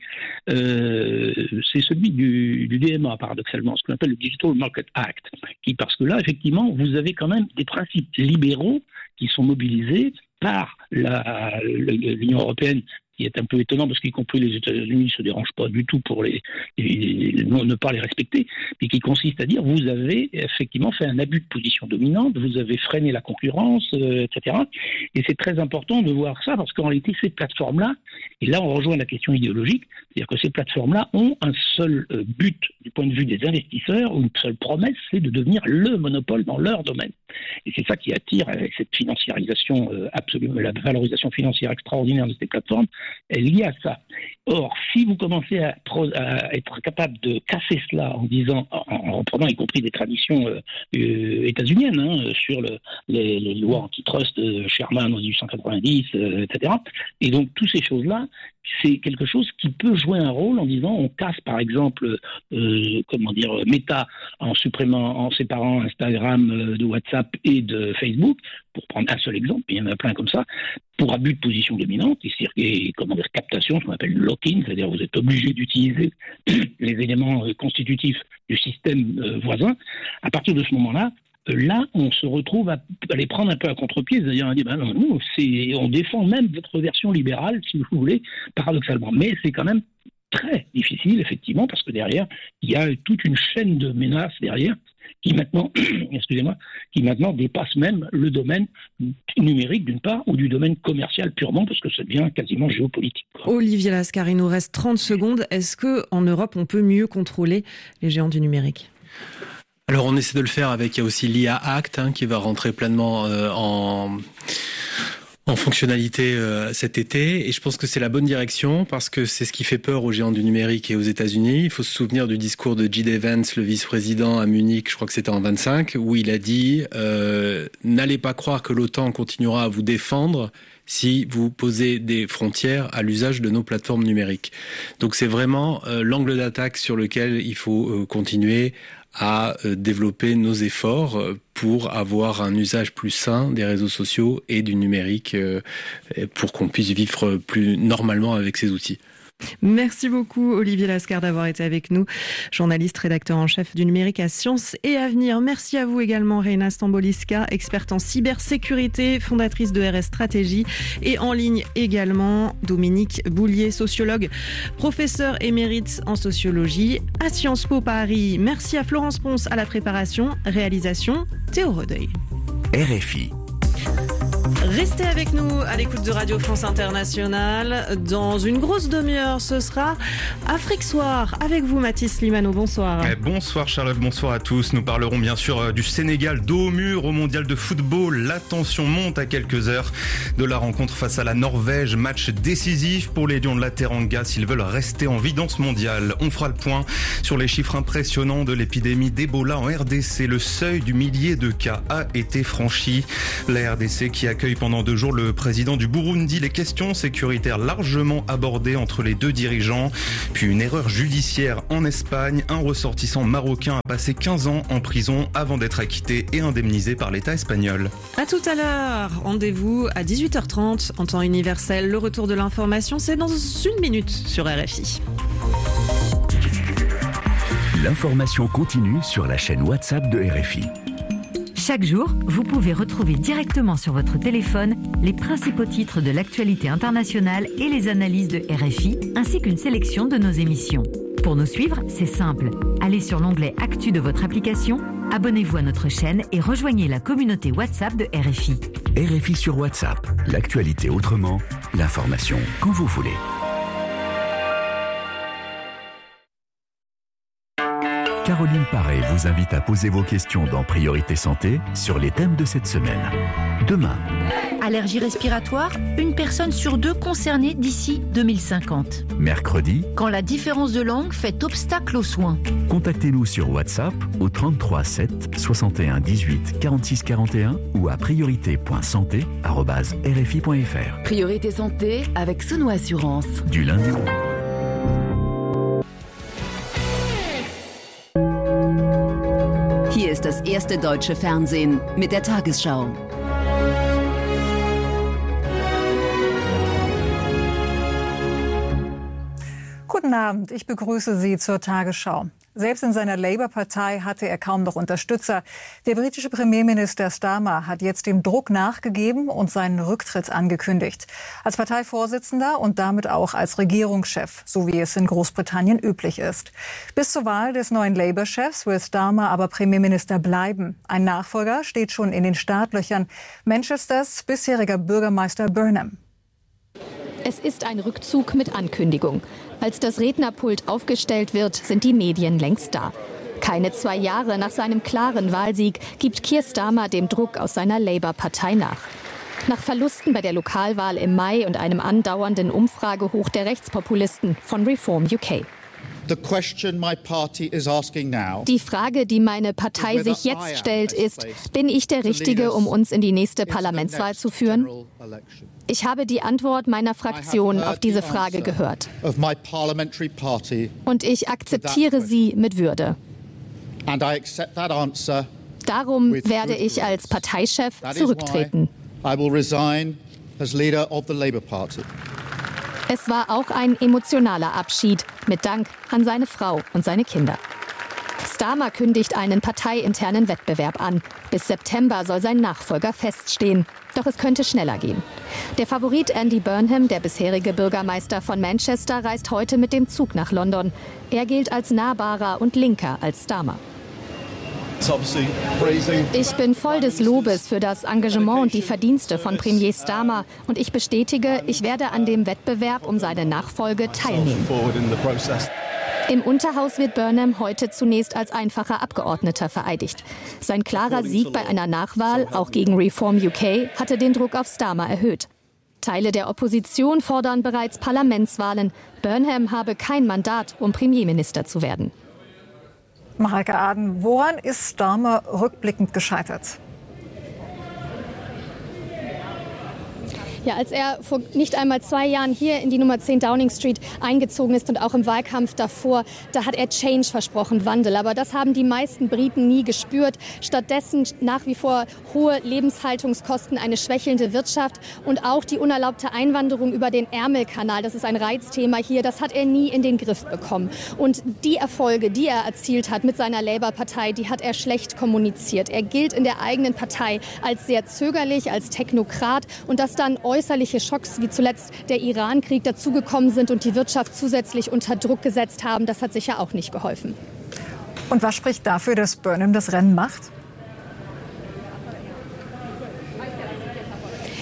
euh, c'est celui du, du D M A, paradoxalement, ce qu'on appelle le Digital Market Act, qui, parce que là, effectivement, vous avez quand même des principes libéraux qui sont mobilisés par la, l'Union européenne, qui est un peu étonnant parce qu'y compris les États-Unis ne se dérangent pas du tout pour les, les, les, ne pas les respecter, mais qui consiste à dire vous avez effectivement fait un abus de position dominante, vous avez freiné la concurrence, euh, et cetera. Et c'est très important de voir ça parce qu'en réalité ces plateformes-là, et là on rejoint la question idéologique, c'est-à-dire que ces plateformes-là ont un seul euh, but du point de vue des investisseurs, ou une seule promesse, c'est de devenir le monopole dans leur domaine. Et c'est ça qui attire avec cette financiarisation euh, absolument, la valorisation financière extraordinaire de ces plateformes, est liée à ça. Or, si vous commencez à, à être capable de casser cela en disant, en, en reprenant y compris des traditions euh, euh, états-uniennes hein, sur le, les, les lois antitrust de Sherman en dix-huit cent quatre-vingt-dix, euh, et cetera. Et donc, toutes ces choses-là, c'est quelque chose qui peut jouer un rôle en disant on casse par exemple euh, comment dire Meta en supprimant, en séparant Instagram euh, de WhatsApp et de Facebook, pour prendre un seul exemple, il y en a plein comme ça, pour abus de position dominante et, et comment dire captation, ce qu'on appelle lock-in, c'est-à-dire vous êtes obligé d'utiliser les éléments euh, constitutifs du système euh, voisin. À partir de ce moment-là, là, on se retrouve à, à les prendre un peu à contre-pied, c'est-à-dire on dit, ben non, nous, c'est, on défend même votre version libérale, si vous voulez, paradoxalement. Mais c'est quand même très difficile, effectivement, parce que derrière, il y a toute une chaîne de menaces derrière qui maintenant, excusez-moi, qui maintenant dépasse même le domaine numérique d'une part, ou du domaine commercial purement, parce que ça devient quasiment géopolitique. Olivier Lascar, il nous reste trente secondes. Est-ce qu'en Europe, on peut mieux contrôler les géants du numérique ? Alors on essaie de le faire avec, il y a aussi l'I A Act hein, qui va rentrer pleinement euh, en, en fonctionnalité euh, cet été, et je pense que c'est la bonne direction parce que c'est ce qui fait peur aux géants du numérique et aux États-Unis. Il faut se souvenir du discours de J D Vance, le vice-président à Munich, je crois que c'était en vingt-cinq, où il a dit euh, « N'allez pas croire que l'OTAN continuera à vous défendre si vous posez des frontières à l'usage de nos plateformes numériques. » Donc c'est vraiment euh, l'angle d'attaque sur lequel il faut euh, continuer à développer nos efforts pour avoir un usage plus sain des réseaux sociaux et du numérique pour qu'on puisse vivre plus normalement avec ces outils. Merci beaucoup Olivier Lascar d'avoir été avec nous, journaliste, rédacteur en chef du numérique à Sciences et Avenir. Merci à vous également Reina Stamboliska, experte en cybersécurité, fondatrice de R S Stratégie, et en ligne également Dominique Boulier, sociologue, professeur émérite en sociologie à Sciences Po Paris. Merci à Florence Ponce à la préparation, réalisation Théo Redeuil. R F I. Restez avec nous à l'écoute de Radio France Internationale. Dans une grosse demi-heure, ce sera Afrique Soir avec vous, Mathis Limano. Bonsoir. Eh, bonsoir Charlotte, bonsoir à tous. Nous parlerons bien sûr du Sénégal dos au mur au mondial de football. La tension monte à quelques heures de la rencontre face à la Norvège. Match décisif pour les Lions de la Teranga s'ils veulent rester en vie dans ce mondial. On fera le point sur les chiffres impressionnants de l'épidémie d'Ebola en R D C. Le seuil du millier de cas a été franchi. La R D C qui accueille pendant deux jours le président du Burundi. Les questions sécuritaires largement abordées entre les deux dirigeants. Puis une erreur judiciaire en Espagne. Un ressortissant marocain a passé quinze ans en prison avant d'être acquitté et indemnisé par l'État espagnol. À tout à l'heure. Rendez-vous à dix-huit heures trente en temps universel. Le retour de l'information, c'est dans une minute sur R F I. L'information continue sur la chaîne WhatsApp de R F I. Chaque jour, vous pouvez retrouver directement sur votre téléphone les principaux titres de l'actualité internationale et les analyses de R F I, ainsi qu'une sélection de nos émissions. Pour nous suivre, c'est simple. Allez sur l'onglet Actu de votre application, abonnez-vous à notre chaîne et rejoignez la communauté WhatsApp de R F I. R F I sur WhatsApp, l'actualité autrement, l'information quand vous voulez. Caroline Paré vous invite à poser vos questions dans Priorité Santé sur les thèmes de cette semaine. Demain. Allergie respiratoire, une personne sur deux concernée d'ici deux mille cinquante. Mercredi. Quand la différence de langue fait obstacle aux soins. Contactez-nous sur WhatsApp au trente-trois sept soixante et un dix-huit quarante-six quarante et un ou à priorité point santé arobase r f i point f r. Priorité Santé avec Sono Assurance. Du lundi au Hier ist das erste deutsche Fernsehen mit der Tagesschau. Guten Abend, ich begrüße Sie zur Tagesschau. Selbst in seiner Labour-Partei hatte er kaum noch Unterstützer. Der britische Premierminister Starmer hat jetzt dem Druck nachgegeben und seinen Rücktritt angekündigt. Als Parteivorsitzender und damit auch als Regierungschef, so wie es in Großbritannien üblich ist. Bis zur Wahl des neuen Labour-Chefs will Starmer aber Premierminister bleiben. Ein Nachfolger steht schon in den Startlöchern. Manchesters bisheriger Bürgermeister Burnham. Es ist ein Rückzug mit Ankündigung. Als das Rednerpult aufgestellt wird, sind die Medien längst da. Keine zwei Jahre nach seinem klaren Wahlsieg gibt Keir Starmer dem Druck aus seiner Labour-Partei nach. Nach Verlusten bei der Lokalwahl im Mai und einem andauernden Umfragehoch der Rechtspopulisten von Reform U K. Die Frage, die meine Partei sich jetzt stellt, ist, bin ich der Richtige, um uns in die nächste Parlamentswahl zu führen? Ich habe die Antwort meiner Fraktion auf diese Frage gehört. Und ich akzeptiere sie mit Würde. Darum werde ich als Parteichef zurücktreten. Es war auch ein emotionaler Abschied mit Dank an seine Frau und seine Kinder. Starmer kündigt einen parteiinternen Wettbewerb an. Bis September soll sein Nachfolger feststehen. Doch es könnte schneller gehen. Der Favorit Andy Burnham, der bisherige Bürgermeister von Manchester, reist heute mit dem Zug nach London. Er gilt als nahbarer und linker als Starmer. Ich bin voll des Lobes für das Engagement und die Verdienste von Premier Starmer. Und ich bestätige, ich werde an dem Wettbewerb um seine Nachfolge teilnehmen. Im Unterhaus wird Burnham heute zunächst als einfacher Abgeordneter vereidigt. Sein klarer Sieg bei einer Nachwahl, auch gegen Reform U K, hatte den Druck auf Starmer erhöht. Teile der Opposition fordern bereits Parlamentswahlen. Burnham habe kein Mandat, um Premierminister zu werden. Mareike Aden, woran ist Starmer rückblickend gescheitert? Ja, als er vor nicht einmal zwei Jahren hier in die Nummer zehn Downing Street eingezogen ist und auch im Wahlkampf davor, da hat er Change versprochen, Wandel. Aber das haben die meisten Briten nie gespürt. Stattdessen nach wie vor hohe Lebenshaltungskosten, eine schwächelnde Wirtschaft und auch die unerlaubte Einwanderung über den Ärmelkanal. Das ist ein Reizthema hier. Das hat er nie in den Griff bekommen. Und die Erfolge, die er erzielt hat mit seiner Labour-Partei, die hat er schlecht kommuniziert. Er gilt in der eigenen Partei als sehr zögerlich, als Technokrat und dass dann äußerliche Schocks wie zuletzt der Iran-Krieg dazugekommen sind und die Wirtschaft zusätzlich unter Druck gesetzt haben, das hat sicher auch nicht geholfen. Und was spricht dafür, dass Burnham das Rennen macht?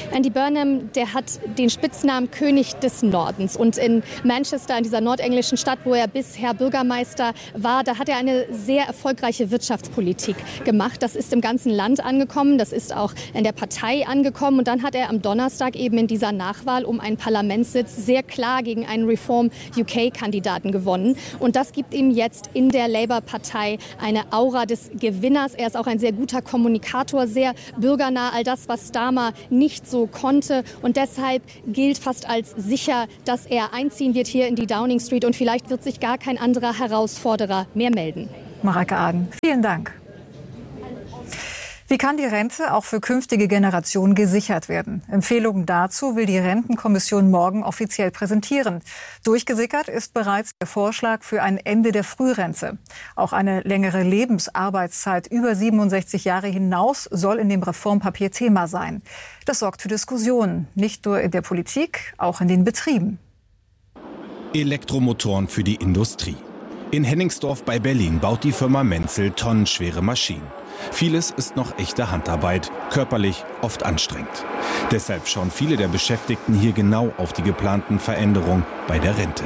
Andy Burnham, der hat den Spitznamen König des Nordens. Und in Manchester, in dieser nordenglischen Stadt, wo er bisher Bürgermeister war, da hat er eine sehr erfolgreiche Wirtschaftspolitik gemacht. Das ist im ganzen Land angekommen, das ist auch in der Partei angekommen. Und dann hat er am Donnerstag eben in dieser Nachwahl um einen Parlamentssitz sehr klar gegen einen Reform-U K-Kandidaten gewonnen. Und das gibt ihm jetzt in der Labour-Partei eine Aura des Gewinners. Er ist auch ein sehr guter Kommunikator, sehr bürgernah, all das, was Starmer nicht so konnte. Und deshalb gilt fast als sicher, dass er einziehen wird hier in die Downing Street. Und vielleicht wird sich gar kein anderer Herausforderer mehr melden. Mareike Aden, vielen Dank. Wie kann die Rente auch für künftige Generationen gesichert werden? Empfehlungen dazu will die Rentenkommission morgen offiziell präsentieren. Durchgesickert ist bereits der Vorschlag für ein Ende der Frührente. Auch eine längere Lebensarbeitszeit über siebenundsechzig Jahre hinaus soll in dem Reformpapier Thema sein. Das sorgt für Diskussionen, nicht nur in der Politik, auch in den Betrieben. Elektromotoren für die Industrie. In Hennigsdorf bei Berlin baut die Firma Menzel tonnenschwere Maschinen. Vieles ist noch echte Handarbeit, körperlich oft anstrengend. Deshalb schauen viele der Beschäftigten hier genau auf die geplanten Veränderungen bei der Rente.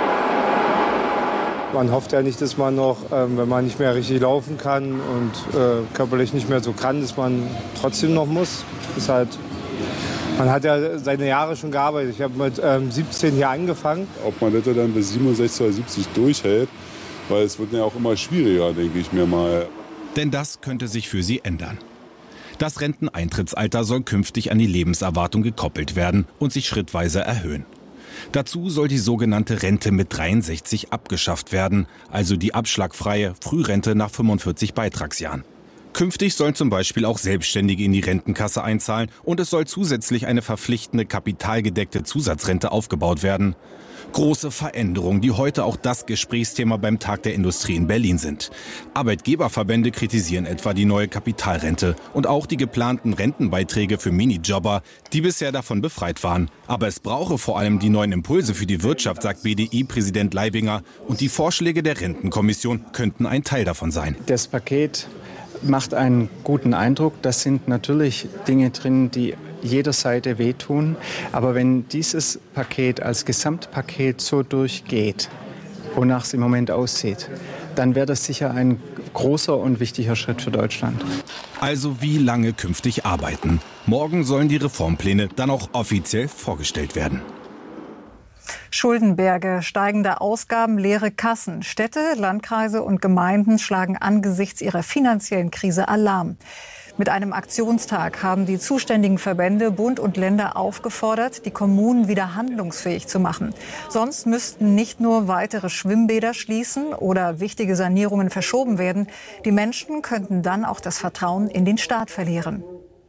Man hofft ja nicht, dass man noch, ähm, wenn man nicht mehr richtig laufen kann und äh, körperlich nicht mehr so kann, dass man trotzdem noch muss. Das ist halt, man hat ja seine Jahre schon gearbeitet. Ich habe mit ähm, siebzehn hier angefangen. Ob man das dann bis siebenundsechzig oder siebzig durchhält, weil es wird ja auch immer schwieriger, denke ich mir mal. Denn das könnte sich für sie ändern. Das Renteneintrittsalter soll künftig an die Lebenserwartung gekoppelt werden und sich schrittweise erhöhen. Dazu soll die sogenannte Rente mit dreiundsechzig abgeschafft werden, also die abschlagfreie Frührente nach fünfundvierzig Beitragsjahren. Künftig sollen zum Beispiel auch Selbstständige in die Rentenkasse einzahlen und es soll zusätzlich eine verpflichtende kapitalgedeckte Zusatzrente aufgebaut werden. Große Veränderungen, die heute auch das Gesprächsthema beim Tag der Industrie in Berlin sind. Arbeitgeberverbände kritisieren etwa die neue Kapitalrente und auch die geplanten Rentenbeiträge für Minijobber, die bisher davon befreit waren. Aber es brauche vor allem die neuen Impulse für die Wirtschaft, sagt B D I-Präsident Leibinger. Und die Vorschläge der Rentenkommission könnten ein Teil davon sein. Das Paket macht einen guten Eindruck. Das sind natürlich Dinge drin, die jeder Seite wehtun. Aber wenn dieses Paket als Gesamtpaket so durchgeht, wonach es im Moment aussieht, dann wäre das sicher ein großer und wichtiger Schritt für Deutschland. Also wie lange künftig arbeiten? Morgen sollen die Reformpläne dann auch offiziell vorgestellt werden. Schuldenberge, steigende Ausgaben, leere Kassen. Städte, Landkreise und Gemeinden schlagen angesichts ihrer finanziellen Krise Alarm. Mit einem Aktionstag haben die zuständigen Verbände, Bund und Länder aufgefordert, die Kommunen wieder handlungsfähig zu machen. Sonst müssten nicht nur weitere Schwimmbäder schließen oder wichtige Sanierungen verschoben werden. Die Menschen könnten dann auch das Vertrauen in den Staat verlieren.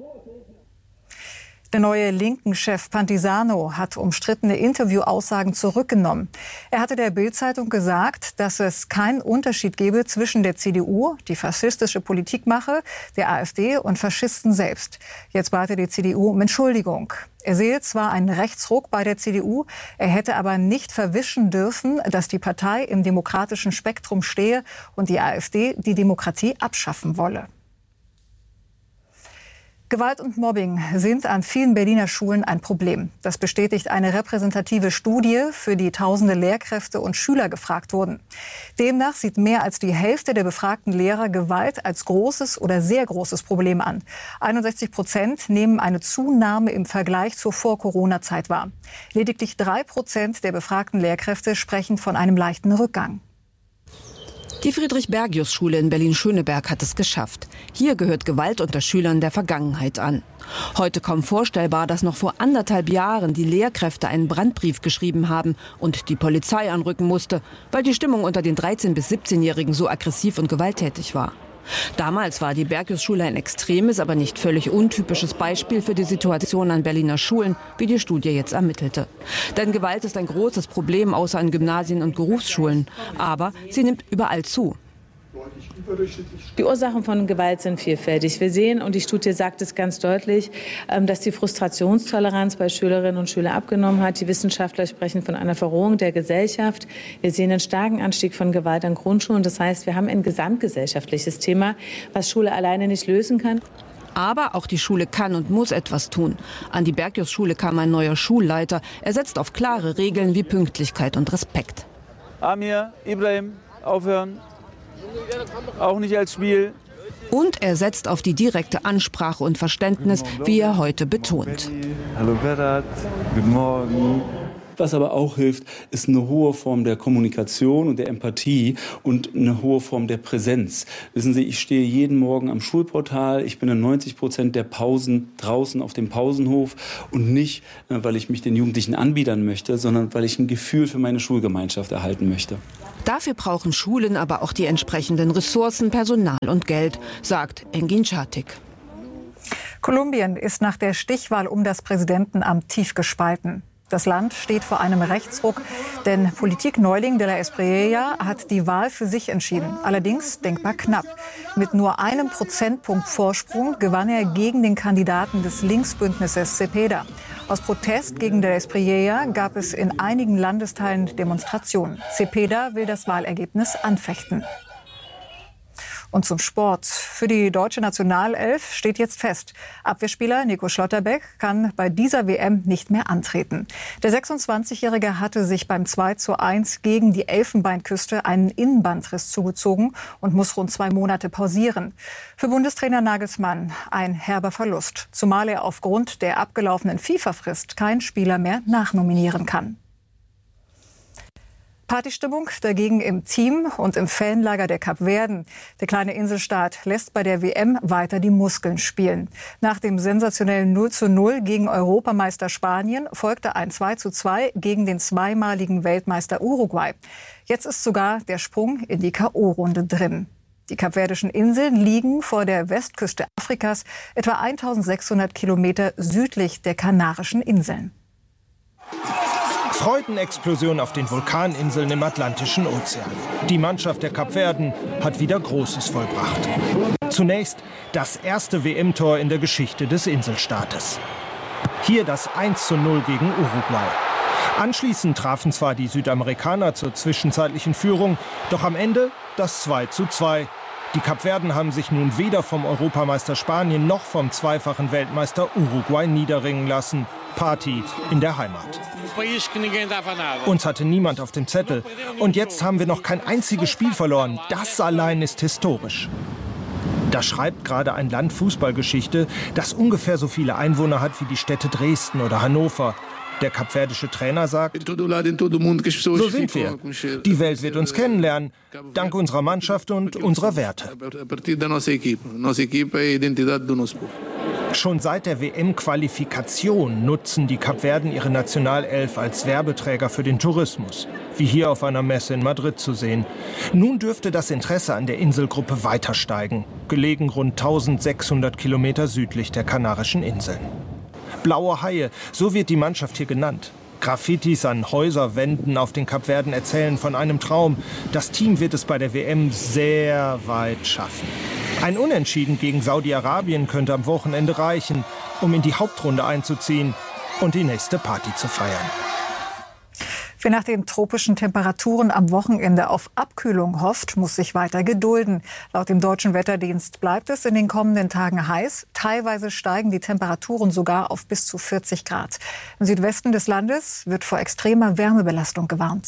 Der neue Linken-Chef Pantisano hat umstrittene Interviewaussagen zurückgenommen. Er hatte der Bild-Zeitung gesagt, dass es keinen Unterschied gebe zwischen der C D U, die faschistische Politik mache, der AfD und Faschisten selbst. Jetzt bat er die C D U um Entschuldigung. Er sehe zwar einen Rechtsruck bei der C D U, er hätte aber nicht verwischen dürfen, dass die Partei im demokratischen Spektrum stehe und die AfD die Demokratie abschaffen wolle. Gewalt und Mobbing sind an vielen Berliner Schulen ein Problem. Das bestätigt eine repräsentative Studie, für die tausende Lehrkräfte und Schüler gefragt wurden. Demnach sieht mehr als die Hälfte der befragten Lehrer Gewalt als großes oder sehr großes Problem an. einundsechzig Prozent nehmen eine Zunahme im Vergleich zur Vor-Corona-Zeit wahr. Lediglich drei Prozent der befragten Lehrkräfte sprechen von einem leichten Rückgang. Die Friedrich-Bergius-Schule in Berlin-Schöneberg hat es geschafft. Hier gehört Gewalt unter Schülern der Vergangenheit an. Heute kaum vorstellbar, dass noch vor anderthalb Jahren die Lehrkräfte einen Brandbrief geschrieben haben und die Polizei anrücken musste, weil die Stimmung unter den dreizehn- bis siebzehnjährigen so aggressiv und gewalttätig war. Damals war die Bergius-Schule ein extremes, aber nicht völlig untypisches Beispiel für die Situation an Berliner Schulen, wie die Studie jetzt ermittelte. Denn Gewalt ist ein großes Problem, außer an Gymnasien und Berufsschulen. Aber sie nimmt überall zu. Die Ursachen von Gewalt sind vielfältig. Wir sehen, und die Studie sagt es ganz deutlich, dass die Frustrationstoleranz bei Schülerinnen und Schülern abgenommen hat. Die Wissenschaftler sprechen von einer Verrohung der Gesellschaft. Wir sehen einen starken Anstieg von Gewalt an Grundschulen. Das heißt, wir haben ein gesamtgesellschaftliches Thema, was Schule alleine nicht lösen kann. Aber auch die Schule kann und muss etwas tun. An die Bergius-Schule kam ein neuer Schulleiter. Er setzt auf klare Regeln wie Pünktlichkeit und Respekt. Amir, Ibrahim, aufhören. Auch nicht als Spiel. Und er setzt auf die direkte Ansprache und Verständnis, wie er heute betont. Hallo Berat, guten Morgen. Was aber auch hilft, ist eine hohe Form der Kommunikation und der Empathie und eine hohe Form der Präsenz. Wissen Sie, ich stehe jeden Morgen am Schulportal, ich bin in neunzig Prozent der Pausen draußen auf dem Pausenhof und nicht, weil ich mich den Jugendlichen anbiedern möchte, sondern weil ich ein Gefühl für meine Schulgemeinschaft erhalten möchte. Dafür brauchen Schulen aber auch die entsprechenden Ressourcen, Personal und Geld, sagt Engin Çatik. Kolumbien ist nach der Stichwahl um das Präsidentenamt tief gespalten. Das Land steht vor einem Rechtsruck, denn Politikneuling de la Espriella hat die Wahl für sich entschieden. Allerdings denkbar knapp. Mit nur einem Prozentpunkt Vorsprung gewann er gegen den Kandidaten des Linksbündnisses Cepeda. Aus Protest gegen de la Espriella gab es in einigen Landesteilen Demonstrationen. Cepeda will das Wahlergebnis anfechten. Und zum Sport. Für die deutsche Nationalelf steht jetzt fest: Abwehrspieler Nico Schlotterbeck kann bei dieser W M nicht mehr antreten. Der sechsundzwanzigjährige hatte sich beim zwei zu eins gegen die Elfenbeinküste einen Innenbandriss zugezogen und muss rund zwei Monate pausieren. Für Bundestrainer Nagelsmann ein herber Verlust, zumal er aufgrund der abgelaufenen FIFA-Frist keinen Spieler mehr nachnominieren kann. Partystimmung dagegen im Team und im Fanlager der Kapverden. Der kleine Inselstaat lässt bei der W M weiter die Muskeln spielen. Nach dem sensationellen null zu null gegen Europameister Spanien folgte ein zwei zu zwei gegen den zweimaligen Weltmeister Uruguay. Jetzt ist sogar der Sprung in die K O-Runde drin. Die kapverdischen Inseln liegen vor der Westküste Afrikas, etwa eintausendsechshundert Kilometer südlich der Kanarischen Inseln. Freudenexplosion auf den Vulkaninseln im Atlantischen Ozean. Die Mannschaft der Kapverden hat wieder Großes vollbracht. Zunächst das erste W M-Tor in der Geschichte des Inselstaates. Hier das eins zu null gegen Uruguay. Anschließend trafen zwar die Südamerikaner zur zwischenzeitlichen Führung, doch am Ende das zwei zu zwei. Die Kapverden haben sich nun weder vom Europameister Spanien noch vom zweifachen Weltmeister Uruguay niederringen lassen. Party in der Heimat. Uns hatte niemand auf dem Zettel. Und jetzt haben wir noch kein einziges Spiel verloren. Das allein ist historisch. Da schreibt gerade ein Land Fußballgeschichte, das ungefähr so viele Einwohner hat wie die Städte Dresden oder Hannover. Der kapverdische Trainer sagt: So sind wir. Die Welt wird uns kennenlernen, dank unserer Mannschaft und unserer Werte. Schon seit der W M-Qualifikation nutzen die Kapverden ihre Nationalelf als Werbeträger für den Tourismus, wie hier auf einer Messe in Madrid zu sehen. Nun dürfte das Interesse an der Inselgruppe weiter steigen, gelegen rund eintausendsechshundert Kilometer südlich der Kanarischen Inseln. Blaue Haie, so wird die Mannschaft hier genannt. Graffitis an Häuserwänden auf den Kapverden erzählen von einem Traum. Das Team wird es bei der W M sehr weit schaffen. Ein Unentschieden gegen Saudi-Arabien könnte am Wochenende reichen, um in die Hauptrunde einzuziehen und die nächste Party zu feiern. Wer nach den tropischen Temperaturen am Wochenende auf Abkühlung hofft, muss sich weiter gedulden. Laut dem Deutschen Wetterdienst bleibt es in den kommenden Tagen heiß. Teilweise steigen die Temperaturen sogar auf bis zu vierzig Grad. Im Südwesten des Landes wird vor extremer Wärmebelastung gewarnt.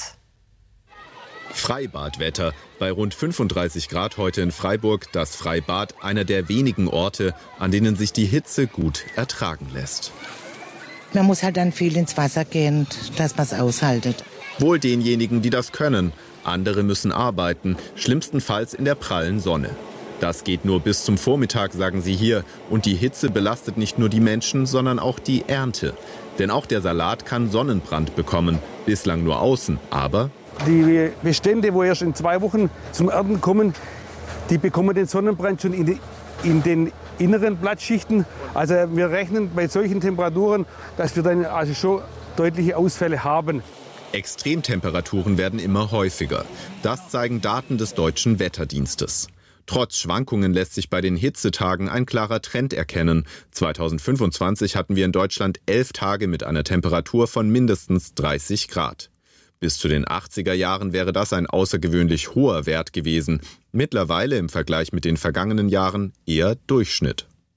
Freibadwetter. Bei rund fünfunddreißig Grad heute in Freiburg das Freibad, einer der wenigen Orte, an denen sich die Hitze gut ertragen lässt. Man muss halt dann viel ins Wasser gehen, dass man es aushaltet. Wohl denjenigen, die das können. Andere müssen arbeiten, schlimmstenfalls in der prallen Sonne. Das geht nur bis zum Vormittag, sagen sie hier. Und die Hitze belastet nicht nur die Menschen, sondern auch die Ernte. Denn auch der Salat kann Sonnenbrand bekommen. Bislang nur außen, aber... Die Bestände, wo erst in zwei Wochen zum Ernten kommen, die bekommen den Sonnenbrand schon in, die, in den inneren Blattschichten. Also wir rechnen bei solchen Temperaturen, dass wir dann also schon deutliche Ausfälle haben. Extremtemperaturen werden immer häufiger. Das zeigen Daten des Deutschen Wetterdienstes. Trotz Schwankungen lässt sich bei den Hitzetagen ein klarer Trend erkennen. zweitausendfünfundzwanzig hatten wir in Deutschland elf Tage mit einer Temperatur von mindestens dreißig Grad. Bis zu den achtziger Jahren wäre das ein außergewöhnlich hoher Wert gewesen. Mittlerweile im Vergleich mit den vergangenen Jahren eher Durchschnitt.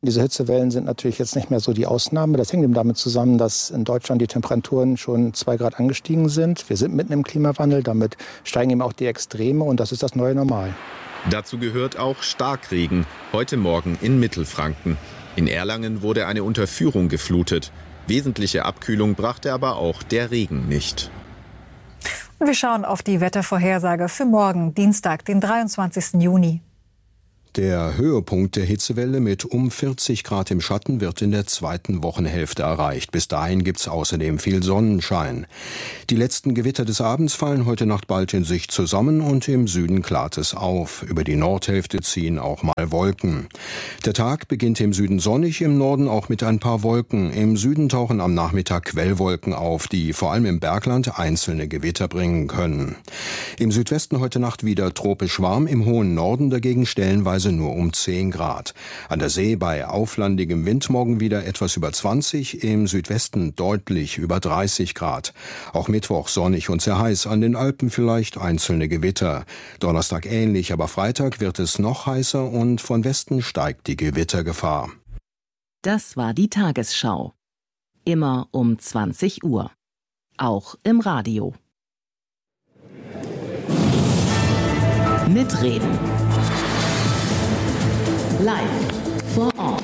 Diese Hitzewellen sind natürlich jetzt nicht mehr so die Ausnahme. Das hängt eben damit zusammen, dass in Deutschland die Temperaturen schon zwei Grad angestiegen sind. Wir sind mitten im Klimawandel, damit steigen eben auch die Extreme und das ist das neue Normal. Dazu gehört auch Starkregen, heute Morgen in Mittelfranken. In Erlangen wurde eine Unterführung geflutet. Wesentliche Abkühlung brachte aber auch der Regen nicht. Und wir schauen auf die Wettervorhersage für morgen, Dienstag, den dreiundzwanzigsten Juni. Der Höhepunkt der Hitzewelle mit um vierzig Grad im Schatten wird in der zweiten Wochenhälfte erreicht. Bis dahin gibt's außerdem viel Sonnenschein. Die letzten Gewitter des Abends fallen heute Nacht bald in sich zusammen und im Süden klart es auf. Über die Nordhälfte ziehen auch mal Wolken. Der Tag beginnt im Süden sonnig, im Norden auch mit ein paar Wolken. Im Süden tauchen am Nachmittag Quellwolken auf, die vor allem im Bergland einzelne Gewitter bringen können. Im Südwesten heute Nacht wieder tropisch warm, im hohen Norden dagegen stellenweise nur um zehn Grad. An der See bei auflandigem Wind morgen wieder etwas über zwanzig, im Südwesten deutlich über dreißig Grad. Auch Mittwoch sonnig und sehr heiß, an den Alpen vielleicht einzelne Gewitter. Donnerstag ähnlich, aber Freitag wird es noch heißer und von Westen steigt die Gewittergefahr. Das war die Tagesschau. Immer um zwanzig Uhr. Auch im Radio. Mitreden. Live vor Ort.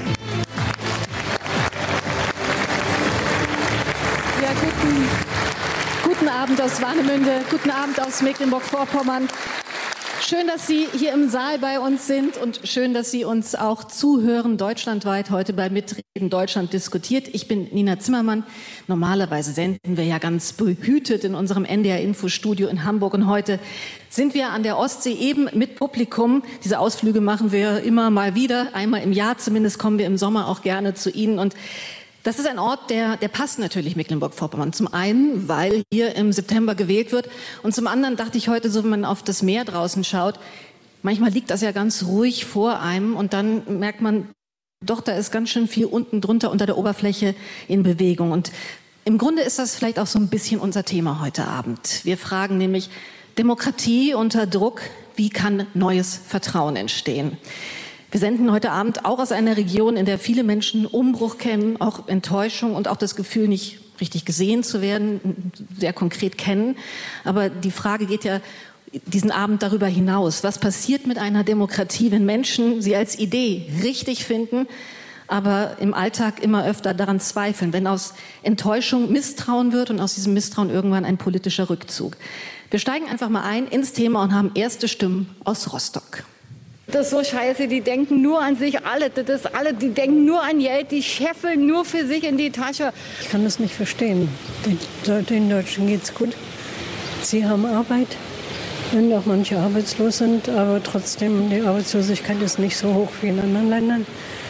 Ja, guten, guten Abend aus Warnemünde, guten Abend aus Mecklenburg-Vorpommern. Schön, dass Sie hier im Saal bei uns sind und schön, dass Sie uns auch zuhören, deutschlandweit heute bei Mitreden Deutschland diskutiert. Ich bin Nina Zimmermann. Normalerweise senden wir ja ganz behütet in unserem N D R-Infostudio in Hamburg und heute sind wir an der Ostsee eben mit Publikum. Diese Ausflüge machen wir immer mal wieder, einmal im Jahr zumindest kommen wir im Sommer auch gerne zu Ihnen und das ist ein Ort, der, der passt natürlich Mecklenburg-Vorpommern. Zum einen, weil hier im September gewählt wird. Und zum anderen dachte ich heute, so wenn man auf das Meer draußen schaut, manchmal liegt das ja ganz ruhig vor einem. Und dann merkt man, doch, da ist ganz schön viel unten drunter unter der Oberfläche in Bewegung. Und im Grunde ist das vielleicht auch so ein bisschen unser Thema heute Abend. Wir fragen nämlich, Demokratie unter Druck, wie kann neues Vertrauen entstehen? Wir senden heute Abend auch aus einer Region, in der viele Menschen Umbruch kennen, auch Enttäuschung und auch das Gefühl, nicht richtig gesehen zu werden, sehr konkret kennen. Aber die Frage geht ja diesen Abend darüber hinaus. Was passiert mit einer Demokratie, wenn Menschen sie als Idee richtig finden, aber im Alltag immer öfter daran zweifeln, wenn aus Enttäuschung Misstrauen wird und aus diesem Misstrauen irgendwann ein politischer Rückzug? Wir steigen einfach mal ein ins Thema und haben erste Stimmen aus Rostock. Das ist so scheiße, die denken nur an sich, alle, das ist alle, die denken nur an Geld, die scheffeln nur für sich in die Tasche. Ich kann das nicht verstehen. Den, den Deutschen geht's gut. Sie haben Arbeit, wenn auch manche arbeitslos sind, aber trotzdem, die Arbeitslosigkeit ist nicht so hoch wie in anderen Ländern.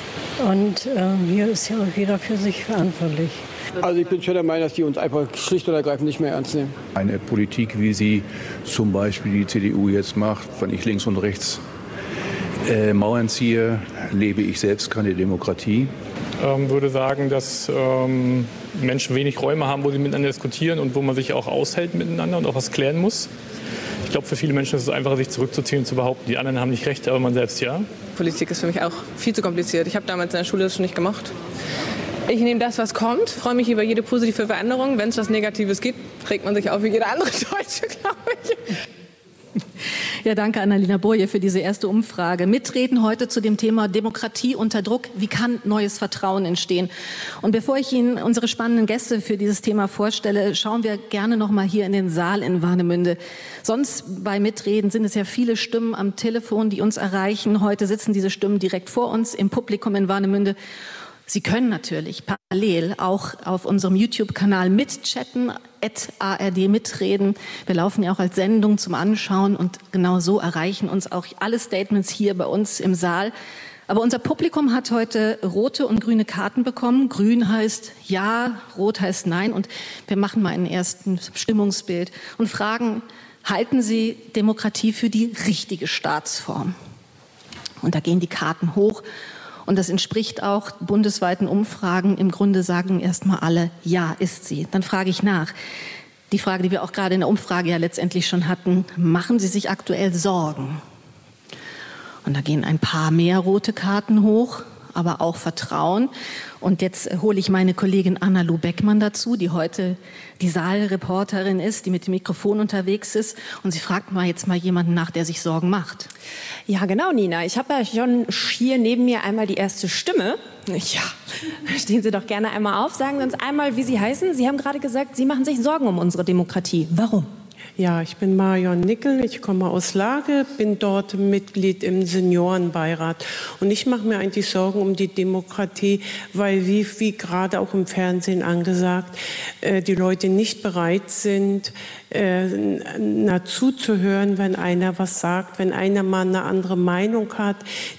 Und äh, hier ist ja auch jeder für sich verantwortlich. Also ich bin schon der Meinung, dass die uns einfach schlicht und ergreifend nicht mehr ernst nehmen. Eine Politik, wie sie zum Beispiel die C D U jetzt macht, wenn ich links und rechts Äh, Mauern ziehe, lebe ich selbst keine Demokratie. Ich ähm, würde sagen, dass ähm, Menschen wenig Räume haben, wo sie miteinander diskutieren und wo man sich auch aushält miteinander und auch was klären muss. Ich glaube, für viele Menschen ist es einfacher, sich zurückzuziehen und zu behaupten, die anderen haben nicht recht, aber man selbst ja. Politik ist für mich auch viel zu kompliziert. Ich habe damals in der Schule das schon nicht gemacht. Ich nehme das, was kommt, freue mich über jede positive Veränderung. Wenn es was Negatives gibt, regt man sich auf wie jeder andere Deutsche, glaube ich. Ja, danke Annalena Boje für diese erste Umfrage. Mitreden heute zu dem Thema Demokratie unter Druck. Wie kann neues Vertrauen entstehen? Und bevor ich Ihnen unsere spannenden Gäste für dieses Thema vorstelle, schauen wir gerne noch mal hier in den Saal in Warnemünde. Sonst bei Mitreden sind es ja viele Stimmen am Telefon, die uns erreichen. Heute sitzen diese Stimmen direkt vor uns im Publikum in Warnemünde. Sie können natürlich parallel auch auf unserem YouTube-Kanal mitchatten, at A R D mitreden. Wir laufen ja auch als Sendung zum Anschauen und genau so erreichen uns auch alle Statements hier bei uns im Saal. Aber unser Publikum hat heute rote und grüne Karten bekommen. Grün heißt ja, rot heißt nein. Und wir machen mal ein erstes Stimmungsbild und fragen, halten Sie Demokratie für die richtige Staatsform? Und da gehen die Karten hoch. Und das entspricht auch bundesweiten Umfragen. Im Grunde sagen erstmal alle, ja, ist sie. Dann frage ich nach. Die Frage, die wir auch gerade in der Umfrage ja letztendlich schon hatten, machen Sie sich aktuell Sorgen? Und da gehen ein paar mehr rote Karten hoch. aber auch Vertrauen. Und jetzt hole ich meine Kollegin Anna-Lu Beckmann dazu, die heute die Saalreporterin ist, die mit dem Mikrofon unterwegs ist. Und sie fragt mal jetzt mal jemanden nach, der sich Sorgen macht. Ja, genau, Nina. Ich habe ja schon hier neben mir einmal die erste Stimme. Ja, stehen Sie doch gerne einmal auf. Sagen Sie uns einmal, wie Sie heißen. Sie haben gerade gesagt, Sie machen sich Sorgen um unsere Demokratie. Warum? Ja, ich bin Marion Nickel, ich komme aus Lage, bin dort Mitglied im Seniorenbeirat. Und ich mache mir eigentlich Sorgen um die Demokratie, weil, wie, wie gerade auch im Fernsehen angesagt, äh, die Leute nicht bereit sind, äh, na, zuzuhören, wenn einer was sagt, wenn einer mal eine andere Meinung hat.